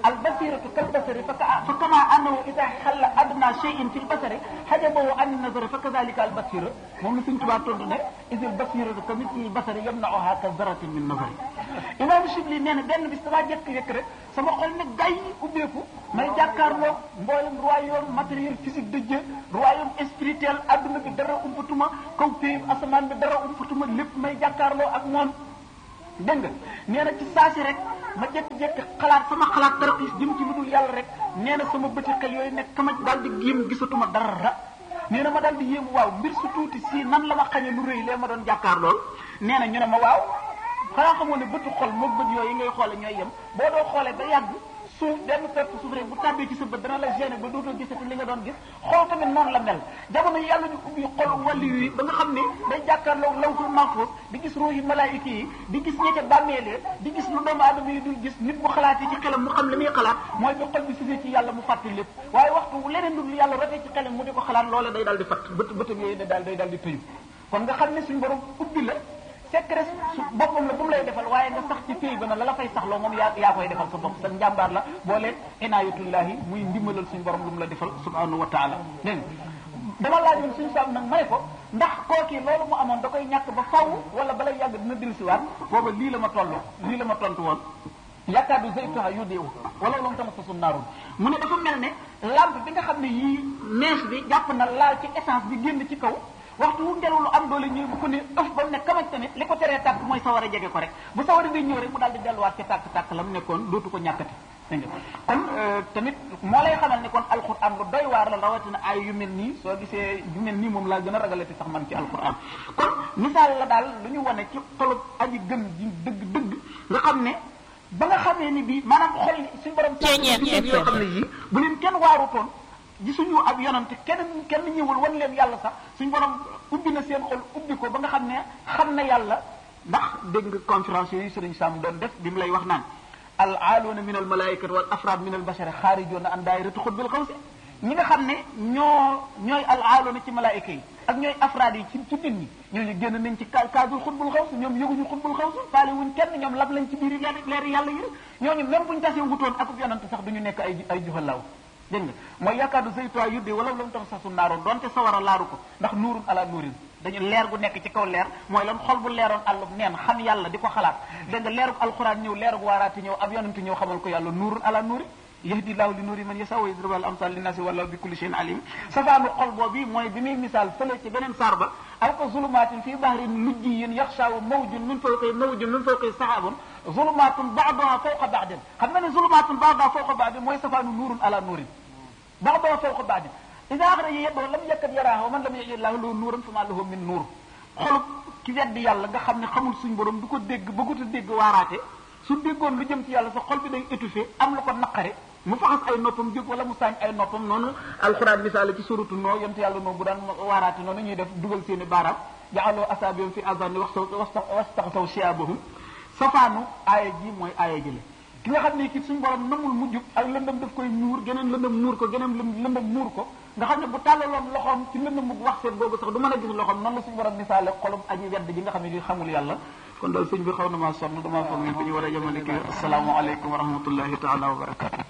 albasiratu kalbasari fa kama annahu ida xalla adna cheyin fi lbasari xajabahu an nazari fa kadalika albasira moom la Sëñ Tuubaa tontu ne isil basiratu ka misli lbasari yamnauha ka zaratin min nazari imam Chibli nee na benn bis damaa jekk-jekk rek sama xol ne gay ubbeeku may jàkkaarloo mboolem royaume matériel physique de Dieu royaume spirituel adduna bi dara umpatuma kaw péyib asamaan bi dara umpatuma lépp may jàkkaarloo ak moom dégg nga nee na ci saasi rek ma jékki-jékki xalaat sama xalaat dara jëm ci lu dul yàlla rek nee na sama bëti xel yooyu nekk kamaj daal di géem gisatuma dara nee na ma daal di yéemu waaw mbir su tuuti si nan la ma xañee lu rëy lee ma doon jàkkaar lool nee na ñu ne ma waaw xanaa xamoo ne bëtu xol moog bët yooyu ngay xoole ñooy yem boo doo xoolee ba yàgg suuf benn pepp suuf rek bu tàbbee ci sa bët dana la gêné ba dootoo gisati li nga doon gis xol tamit noonu la mel jamono yi yàlla ñu ubbi xol wàllu yi ba nga xam ne day jàkkaarloo lawhul mahfuz di gis ruuhi malaayika yi di gis ñi ca bàmmeelee di gis lu doomu aadama yi dul gis nit bu xalaatee ci xelam mu xam li muy xalaat mooy bi xol bi sufee ci yàlla mu fàtte lépp waaye waxtu leneen lu yàlla rafet ci xelam mu di ko xalaat loola day daal di fatt bët bëtam yooyu day daal day daal di tëyu kon nga xam ne suñu borom ubbi la secret su boppam la bu mu lay defal waaye nga sax ci pays ba na la la fay saxloo moom yaa yaa koy defal sa bopp sa njàmbaar la boo leen inaayatullahi muy ndimbalal suñu borom lu mu la defal subhanahu wa taala dégg nga dama laajoon suñu saam nag may ko ndax kooki loolu mu amoon da koy ñàkk ba faw wala balay yàgg dina dellusiwaat booba lii la ma toll lii la ma tontu woon yaakaar zaytuha yudiu wala lam tamassasu naarun mu ne dafa mel ne lampe bi nga xam ne yii mèche bi jàpp na laal ci essence bi génn ci kaw waxtu wu ngelaw lu am doole ñëw bu ko ne ëf ba mu ne kamaj tamit li ko teree tàkk mooy sawara jege ko rek bu sawara day ñëw rek mu daal di delluwaat ci tàkk-tàkk la mu nekkoon dootu ko ñàkkati dégg nga kon tamit moo lay xamal ne kon alquran lu doy waar la rawatina ay yu mel nii soo gisee yu mel nii moom laa gën a ragalati sax man ci alquran kon misaal la daal lu ñu wane ci xolub aji gëm ji dëgg dëgg nga xam ne ba nga xamee ni bii maanaam xol suñu borom yoo xam ne yii bu leen kenn waarutoon gisuñu ab yonante kenn kenn ñëwul wan leen yàlla sax suñu borom ubbi na seen xol ubbi ko ba nga xam ne xam na yàlla ndax dégg nga conférence yooyu sëriñ Sam doon def bi mu lay wax naan al aaluuna min al malaikati wal afraad min al bashari xaarijoona an daayirati xutbil xawsi ñi nga xam ne ñoo ñooy al aaluuna ci malaayika yi ak ñooy afraad yi ci ci nit ñi ñooñu génn nañ ci cadre xutbul xawsi ñoom yëguñu xutbul xawsi faale wuñ kenn ñoom lab lañ ci biir leer leer yàlla yi ñooñu même buñ tasee wutoon akub yonante sax duñu nekk ay ay juhalaw dégg nga mooy yaakaar zaytuha yuddi wala lam tam sasu naaroon donte sawara laaru ko ndax nuurun ala nuurin dañu leer gu nekk ci kaw leer mooy lan xol bu leeroon àllub neen xam yàlla di ko xalaat dégg nga leerug alxuraan ñëw leerug waaraati ñëw ab yonente ñëw xamal ko yàlla nuurun ala nuuri yahdi laahu li nuuri man yashaa wa yadribu al amsal linnaasi wallahu bi kulli shay'in alim safaanu xol boobu mooy bi muy misaal fële ci beneen saar ba al ko zulumaatin fii bahrin lujjiyyin yaxshaahu mawjun min fawqihi mawjun min fawqihi sahaabun zulumaatun ba'duha fawqa ba'din xam nga ne zulumaatun ba'duha fawqa ba'din mooy safaanu nuurun ala nuurin ba'duha fawqa ba'din ida axraja yadahu lam yakad yaraaha wa man lam yaj'al lahu nuuran fama lahu min nuur xolub ki weddi yàlla nga xam ne xamul suñ borom du ko dégg bëggut a dégg waaraate su déggoon lu jëm ci yàlla sa xol bi day étouffé am lu ko naqare mu faxas ay noppam jóg wala mu saañ ay noppam noonu alxuraan misaale ci suratu noo yonte yàlla noo bu daan waaraate noonu ñuy def dugal seeni baaraam ja'aloo asaabihim fi azani wastaxsaw siyaabahum safaanu aaya ji mooy aaya jële ki nga xam ne kii suñu borom namul mu jub ak lëndëm daf koy muur geneen lëndëm muur ko geneen lëndëm muur ko nga xam ne bu tàllaloon loxoom ci lëndëm mu wax seen boobu sax du mën a gis loxoom noonu la suñu borom misaale xolum aji wedd ji nga xam ne di xamul yàlla kon daal sëñ bi xaw na maa sonn damaa foog ne dañu war a yemale kii asalaamaaleykum wa rahmatullahi taala wa barakaatu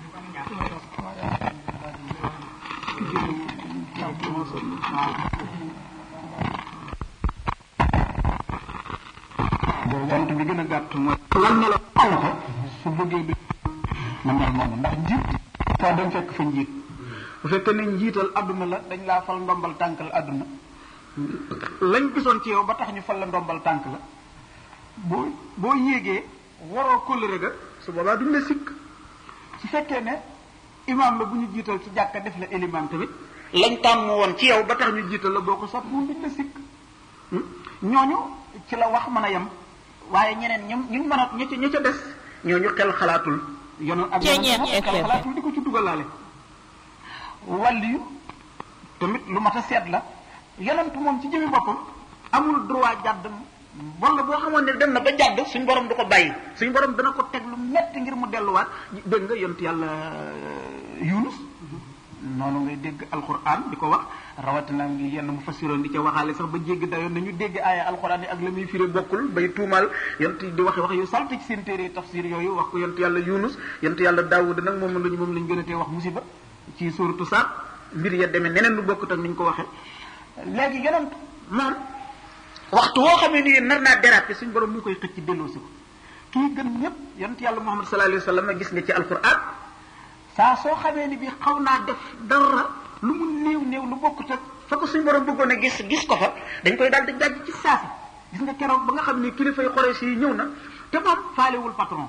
bont bi gën a gàtt mooy lan ne la aw ko su bëggee bi ma mel noonu ndax njiit foo dem fekk fa njiit bu fekkee ne njiital adduna la dañ laa fal ndombal tànk la adduna lañ gisoon ci yow ba tax ñu fal la ndombal tànk la boo boo yéegee waroo kóllëre ga su boobaa duñ la sikk su fekkee ne imaam la bu ñu jiital ci jàkka def la élimaan tamit lañ tàmm woon ci yow ba tax ñu jiital la boo ko sot moom duñ la sikk ñooñu ci la wax mën a yem waaye ñeneen ñoom ñu mën a ña ca ña ca des ñooñu xel xalaatul yonoon ak xel xalaatul di ko ci dugalaale wàlliyu tamit lu mat a seet la yonentu moom ci jëmi boppam amul droit jàdd wala boo xamoon ne dem na ba jàdd suñ borom du ko bàyyi suñ borom dana ko teg lu metti ngir mu delluwaat dégg nga yonent yàlla Yunus noonu ngay dégg alquran di ko wax rawatina ngi yenn mu fassiroon di ca waxaale sax ba jégg dayoon nañu dégg aaya alquran yi ak la muy firi bokkul bay tuumal yonent di waxe wax yu salte ci seen téere tafsir yooyu wax ko yonent yàlla Yunus yonent yàlla Daawud nag moom lañu moom lañ gën a tee wax musiba ci suuratu Saad mbir ya demee neneen lu bokkut ak ni ñu ko waxee léegi yonent moom waxtu woo xamee ni nar naa déraper suñu borom mu koy xëcc delloosi ko kii gën ñëpp yonent yàlla Muhammad sallallahu alayhi wa sallam gis nga ci alquran saa soo xamee ni bi xaw naa def dara lu mu néew néew lu bokkut ak fa ko suñu borom bëggoon a gis gis ko fa dañ koy daal di jàjj ci saasi gis nga keroog ba nga xam ne kilifay Quraysh yi ñëw na te moom faalewul patron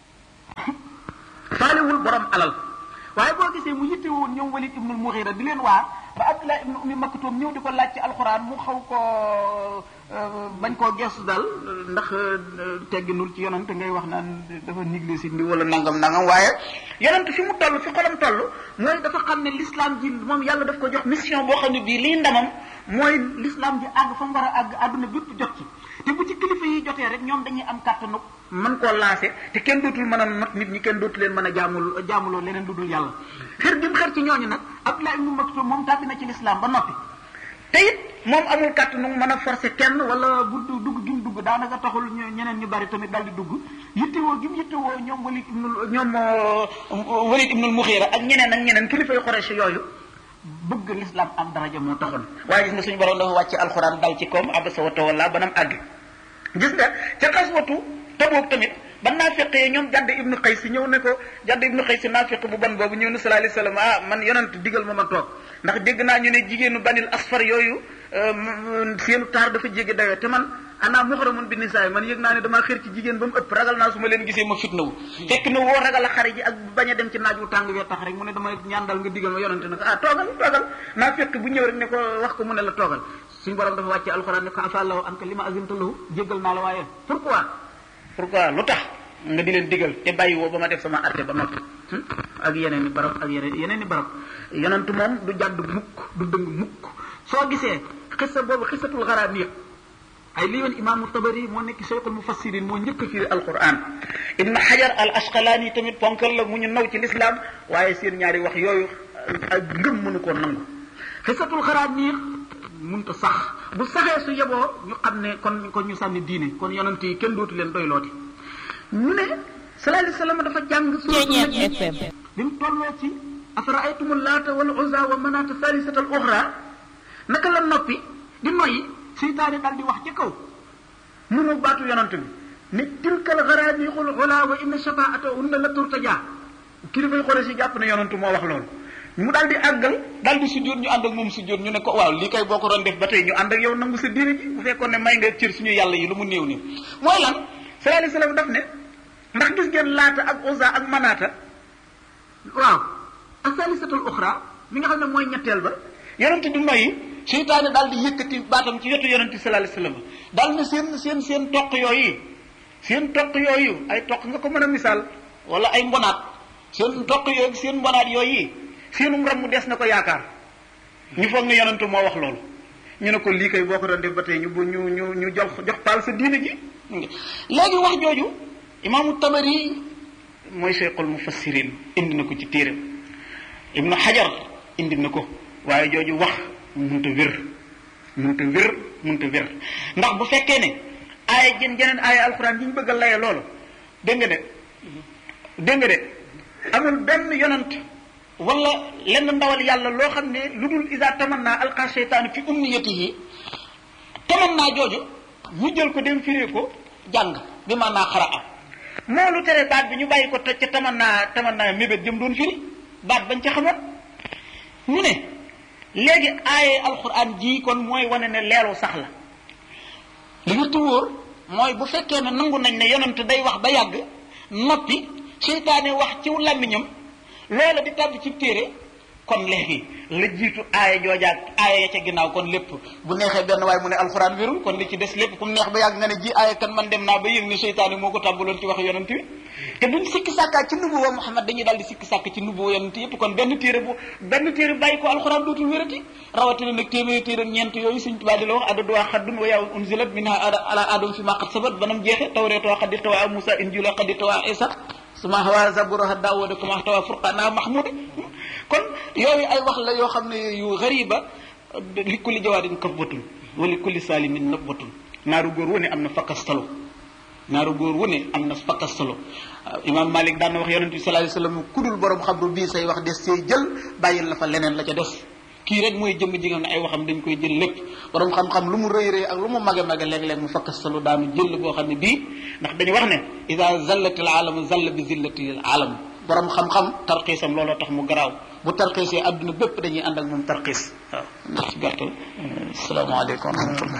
faalewul borom alal waaye boo gisee mu yitte woon ñoom Walid ibnul Mughira di leen waar ba Abdullah ibnu Ummi Maktum ñëw di ko laaj ci alxuraan mu xaw koo bañ koo gestu daal ndax tegginul ci yonent ngay wax naan dafa négligé ndi wala nangam nangam waaye yonent fi mu toll fi xolam toll mooy dafa xam ne l'islam ji moom yàlla daf ko jox mission boo xam ne bii lii ndamam mooy l'islam ji àgg fa mu war a àgg àdduna bépp jot ci te bu ci kilifa yi jotee rek ñoom dañuy am kàttanu mën koo lancé te kenn dootul mën a not nit ñi kenn dootu leen mën a jaamul jaamuloo leneen lu dul yàlla xër gi mu xër ci ñooñu nag Abdullah ibnu Maktum moom tàbbi na ci l'islam ba noppi te it moom amul kàttanu mën a forcer kenn wala bu dugg gi mu dugg daanaka taxul ñeneen ñu bari tamit daal di dugg yittewoo gi mu yittewoo ñoom Walid ibnul ñoom Walid ibnul Mughira ak ñeneen ak ñeneen kilifay Quraysh yooyu bëgg l'islam am daraja moo taxoon waaye gis nga suñu borom dafa wàcce alxuraan dal ci koom abasa wa tawalla banam àgg gis nga ca xaswatu Tabuk tamit ba naafiqee ñoom Jadd ibnu Qays ñëw ne ko Jadd ibnu Qays naafiq bu bon boobu ñëw na sallallahu alayhi wasallam ah man yonent digal ma ma toog ndax dégg naa ñu ne jigéenu banil asfar yooyu seenu taar dafa jéggi dayoo te man ana muhramun bi nisaa man yëg naa ne damaa xër ci jigéen ba mu ëpp ragal naa su ma leen gisee ma fitna wu fekk na woo ragal a xare ji ak bañ a dem ci naaj wu tàng wee tax rek mu ne dama ñaan dal nga digal ma yonente ne ko ah toogal toogal naafiq bu ñëw rek ne ko wax ko mu ne la toogal suñu borom dafa wàcce alxuraan ne ko afallahu anka lima azinta lahu jéggal naa la waaye pourquoi pourquoi lu tax nga di leen digal te bàyyi woo ba ma def sama arte ba noppi ak yeneen i barab ak yeneen yeneen i barab yonentu moom du jàdd mukk du dëng mukk soo gisee xissa boobu xissatul xaraaniq ay lii woon imaamu Tabari moo nekk cheikhul mufassirin moo njëkk a firi alquran ibnu Hajar al Asqalaani tamit ponkal la mu ñu naw ci lislaam waaye seen ñaari wax yooyu ak ngëm mënu koo nangu xissatul xaraaniq mënta sax bu saxee su yeboo ñu xam ne kon kon ñu sànni diine kon yonent yi kenn dootu leen doylooti ñu ne sallallahu alayhi wasallam dafa jàng suuratul bi mu tolloo ci afara'aytumul laata wal uzza wa manaata thalisatal uxra naka la noppi di noyyi seytaane daal di wax ci kaw mënu baatu yonent bi ne tilkal gharaniqul ula wa inna shafaa'atahunna la turtaja kilifay Quraysh si jàpp ne yonent moo wax loolu mu daal di àggal daal di sujjóot ñu ànd ak moom sujjóot ñu ne ko waaw lii kay boo ko doon def ba tey ñu ànd ak yow nangu sa diine ji bu fekkoon ne may nga cër suñu yàlla yi lu mu néew nii mooy lan sallallahu alayhi wasallam daf ne ndax gis ngeen laata ak uzza ak manaata waaw as-salisatul uxra mi nga xam ne mooy ñetteel ba yonent du noyyi seytaane daal di yëkkati baatam ci wetu yonent sallallahu alayhi wasallam daal ne seen seen seen toq yooyu seen toq yooyu ay toq nga ko mën a misaal wala ay mbonaat seen toq yooyu seen mbonaat yooyu seenum ram mu des na ko yaakaar ñu foog ne yonentu moo wax loolu ñu ne ko lii kay boo ko doon def ba tey ñu ñu ñu ñu jox jox paal sa diine ji léegi wax jooju imaamu Tabari mooy cheikhul mufassirin indi na ko ci téeram ibnu Hajar indi na ko waaye jooju wax mënta wér mënta wér mënta wér ndax bu fekkee ne aaya jën jeneen aaya alxuraan yi ñu bëgg a laye loolu dégg nga de dégg nga de amul benn yonent wala lenn ndawal yàlla loo xam ne lu dul isa tamanna alqa sheytaanu fi umniyatihi tamanna jooju ñu jël ko dem firee ko jàng bi man naa xara am moo lu tere baat bi ñu bàyyi ko ca tamanna tamanna mébét jëm doon firi baat bañ ca xamoon ñu ne léegi aaye alquran ji kon mooy wane ne leelu sax la li nga tuwóor mooy bu fekkee ne nangu nañ ne yonent day wax ba yàgg noppi seytaane wax ci làmmiñam loola di tàbbi ci téere kon léegi la jiitu aaya joojaak aaya ya ca ginnaaw kon lépp bu neexee benn waaye mu ne alxuraan wérul kon li ci des lépp ku mu neex ba yàgg nga ne ji aaya kan man dem naa ba yëg ne seytaane moo ko tàmbaloon ci wax yonent bi te duñ sikki sàkkaa ci nubuwa Muhammad dañuy daal di sikki sàkk ci nubuwa yonent yëpp kon benn téere bu benn téere bàyyi ko alxuraan dootul wérati rawatina nag téeméeri téere ñeent yooyu Sëñ Tuubaa di la wax adduwaa xaddun wa yaa unzilat minha ala adam fi ma qad sabat banam jeexe tawreet wa qad tawa Musa injila qad tawa Isa suma hawa zaburaha daawuda kama ahtawa furqana mahmuda kon yooyu ay wax la yoo xam ne yu xariba li kulli jawaadin kafbatun wa li kulli salimin nabbatun naaru góor wu ne am na fakkastalo naaru góor wu ne am na fakkastalo imam Malik daan na wax yonent bi sallallahu alayhi wasallam kudul borom xabru bii say wax des see jël bàyyil la fa leneen la ca des kii rek mooy jëmm ji nga xam ne ay waxam dañ koy jël lépp borom xam-xam lu mu rëy rëy ak lu mu mage mage léeg-léeg mu fakkastalu daanu jël boo xam ne bii ndax dañu wax ne ida zallatil alamu zalla bi zillatil alam borom xam-xam tarxiisam looloo tax mu garaaw bu tarxiisee adduna bépp dañuy ànd ak moom tarxiis waaw ndax ci gàttal asalaamaaleykum wa rahmatullah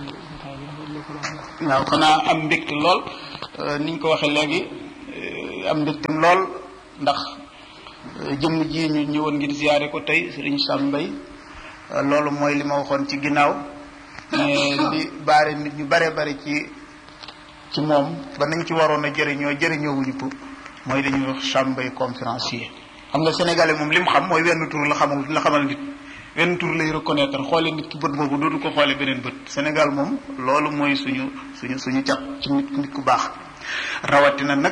waaw xanaa am mbégte lool niñ ko waxee léegi am mbégtem lool ndax jëmm ji ñu ñëwoon ngir ziyaare ko tey Serigne Sam Mbaye loolu mooy li ma waxoon ci ginnaaw li baare nit ñu bare bare ci ci moom ba nañ ci waroon a jëriñoo jëriñoowuñu ko mooy li ñuy wax Sam Mbaye conférencier xam nga sénégalais moom li mu xam mooy wenn tur la xamal la xamal nit wenn tur lay reconnaître xoole nit ki bët boobu dootu ko xoole beneen bët Sénégal moom loolu mooy suñu suñu suñu cat ci nit nit ku baax rawatina nag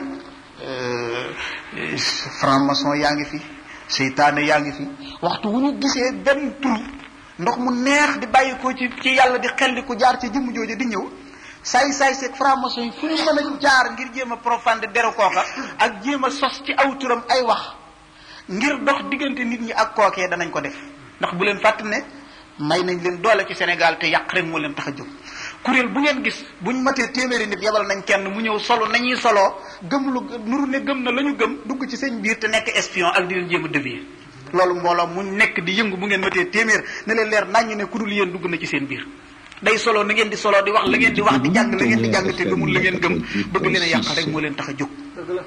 franc-maçon yaa ngi fi seytaane yaa ngi fi waxtu wu ñu gisee benn tur ndox mu neex di bàyyi ko ci ci yàlla di xel di ko jaar ci jëmm jooju di ñëw saay saay seeg franc-maçon yi fu ñu mën a jaar ngir jéem a profane deru kooka ak jéem a sos ci aw turam ay wax ngir dox diggante nit ñi ak kookee danañ ko def ndax bu leen fàtte ne may nañ leen doole ci Sénégal te yàq rek moo leen tax a jóg kuréel bu ngeen gis buñ matee téeméeri nit yebal nañ kenn mu ñëw solo nañuy soloo gëm lu nuru ne gëm na la ñu gëm dugg ci seen biir te nekk espion ak di leen jéem a dévier loolu mbooloo mu nekk di yëngu bu ngeen matee téeméer ne leen leer naññ ne ku dul yéen dugg na ci seen biir day solo na ngeen di solo di wax la ngeen di wax di jàng la ngeen di jàng te gëmul la ngeen gëm bëgg leen a yàq rek moo leen tax a jóg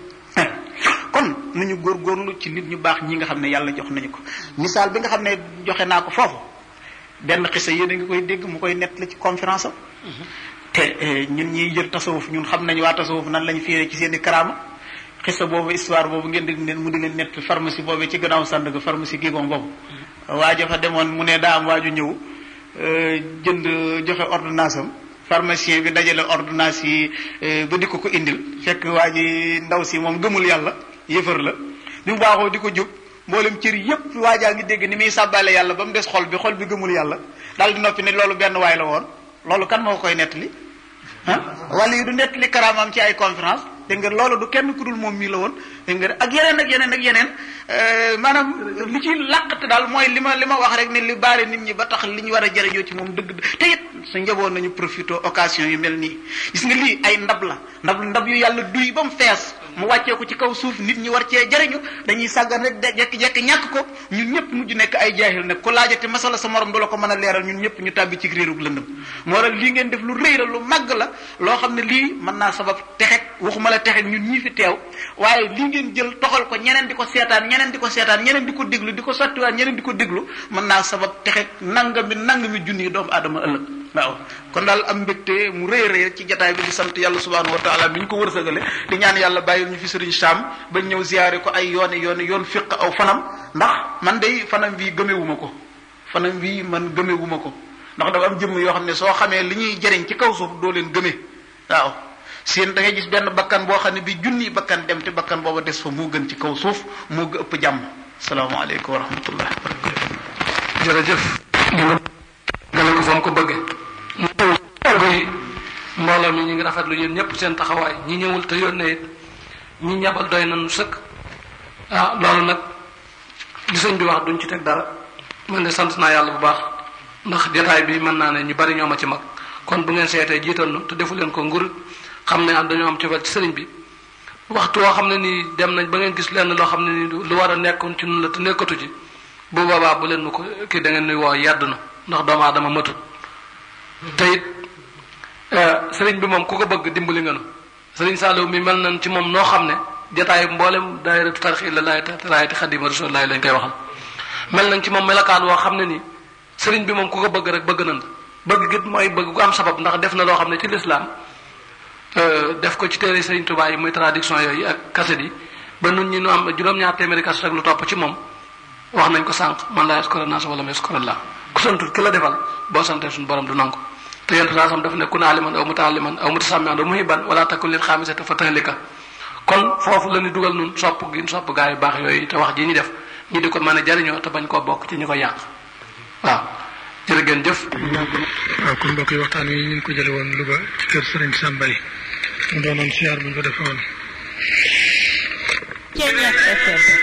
kon nañu góorgóorlu ci nit ñu baax ñi nga xam ne yàlla jox nañu ko misaal bi nga xam ne joxe naa ko foofu benn xisa yéen a ngi koy dégg mu koy nett la ci conférence am te ñun ñiy jël tasawuf ñun xam nañu waa tasawuf nan lañu fiiree ci seen i karaama xisa boobu histoire boobu ngeen di leen mu di leen nett pharmacie boobu ci gannaaw Sandaga pharmacie Gigon boobu waaja fa demoon mu ne daa am waaju ñëw jënd joxe ordonnance am pharmacien bi dajale ordonnance yi ba di ko ko indil fekk waa ji ndaw si moom gëmul yàlla yëfër la bi mu baaxoo di ko jóg mboolem cër yépp waajaa ngi dégg ni muy sàbbale yàlla ba mu des xol bi xol bi gëmul yàlla daal di noppi ne loolu benn waay la woon loolu kan moo koy nettali ah wala yi du nettali karaamam ci ay conférence dégg nga loolu du kenn ku dul moom mii la woon dégg nga ak yeneen ak yeneen ak yeneen maanaam li ci làqate daal mooy li ma li ma wax rek ne li baare nit ñi ba tax li ñu war a jëriñoo ci moom dëgg te it sa njaboot nañu profité occasion yu mel nii gis nga lii ay ndab la ndab ndab yu yàlla duy ba mu fees mu wàccee ko ci kaw suuf nit ñi war cee jëriñu dañuy sàggan rek de jekki-jekki ñàkk ko ñun ñëpp mujj nekk ay jaahil nag ku laajate masala sa morom du la ko mën a leeral ñun ñëpp ñu tàbbi ci réerug lëndëm moo tax lii ngeen def lu rëy la lu màgg la loo xam ne lii mën naa sabab texeg waxuma la texeg ñun ñii fi teew waaye lii ngeen jël toxal ko ñeneen di ko seetaan ñeneen di ko seetaan ñeneen di ko déglu di ko sottiwaat ñeneen di ko déglu mën naa sabab texeg nangami nangami junni doomu aadama ëllëg waaw kon daal am mbégte mu rëy rëy ci jataay bi di sant yàlla subhanahu wa taala bi ñu ko wërsëgale di ñaan yàlla bàyyil ñu fi Serigne Sam ba ñëw ziyaare ko ay yooni yooni yoon fiq aw fanam ndax man day fanam bii gëmewuma ko fanam bii man gëmewuma ko ndax dafa am jëmm yoo xam ne soo xamee li ñuy jëriñ ci kaw suuf doo leen gëmee waaw seen da ngay gis benn bakkan boo xam ne bi junni bakkan dem te bakkan booba des fa moo gën ci kaw suuf moo gën ëpp jàmm salaamaaleykum wa rahmatullah jërëjëf gale ko fa mu ko bëggee koy mbooloo mi ñu ngi rafetlu yéen ñëpp seen taxawaay ñi ñëwul te yónnee it ñi ñabal doy nañu sëkk ah loolu nag li sëñ bi wax duñ ci teg dara man de sant naa yàlla bu baax ndax jotaay bi mën naa ne ñu bari ñoo ma ci mag kon bu ngeen seetee jiital nu te defu leen ko ngur xam ne am dañoo am cofeel ci sëriñ bi waxtu woo xam ne nii dem nañ ba ngeen gis lenn loo xam ne nii lu war a nekkoon ci nun la te nekkatu ci bu boobaa bu leen nu ko kii da ngeen nuy woo yedd na ndax doomu aadama matut te it sëriñ bi moom ku ko bëgg dimbali nga nu sëriñ Saliou mi mel nañ ci moom noo xam ne jotaay mboolem daayiratu tarix la laay raayati xadima rasulullah lañ koy waxal mel nañ ci moom melokaan woo xam ne nii sëriñ bi moom ku ko bëgg rek bëgg nañ bëgg git mooy bëgg gu am sabab ndax def na loo xam ne ci lislaam def ko ci téere sëriñ Tuubaa yi muy traduction yooyu ak kaset yi ba nun ñi nu am juróom-ñaar téeméeri kaset ak lu topp ci moom wax nañ ko sànq man laa yaskura naas wala ma yaskura Allah ku santul ki la defal boo santee suñu borom du nangu te yéen saa sam daf ne kun aliman aw mutaaliman aw mutasamian aw muhiban wala takun lil xaamisati fa tahlika kon foofu la ñu dugal nun sopp gi sopp gaa yu baax yooyu te wax ji ñu def ñi di ko mën a jariñoo te bañ koo bokk ci ñu ko yàq waaw jërë ngeen jëf. waaw kon mbokk yi waxtaan wi ñu ngi ko jële woon Louga ci kër Serigne Sambay mu doonoon siyaar bu ñu ko defee woon.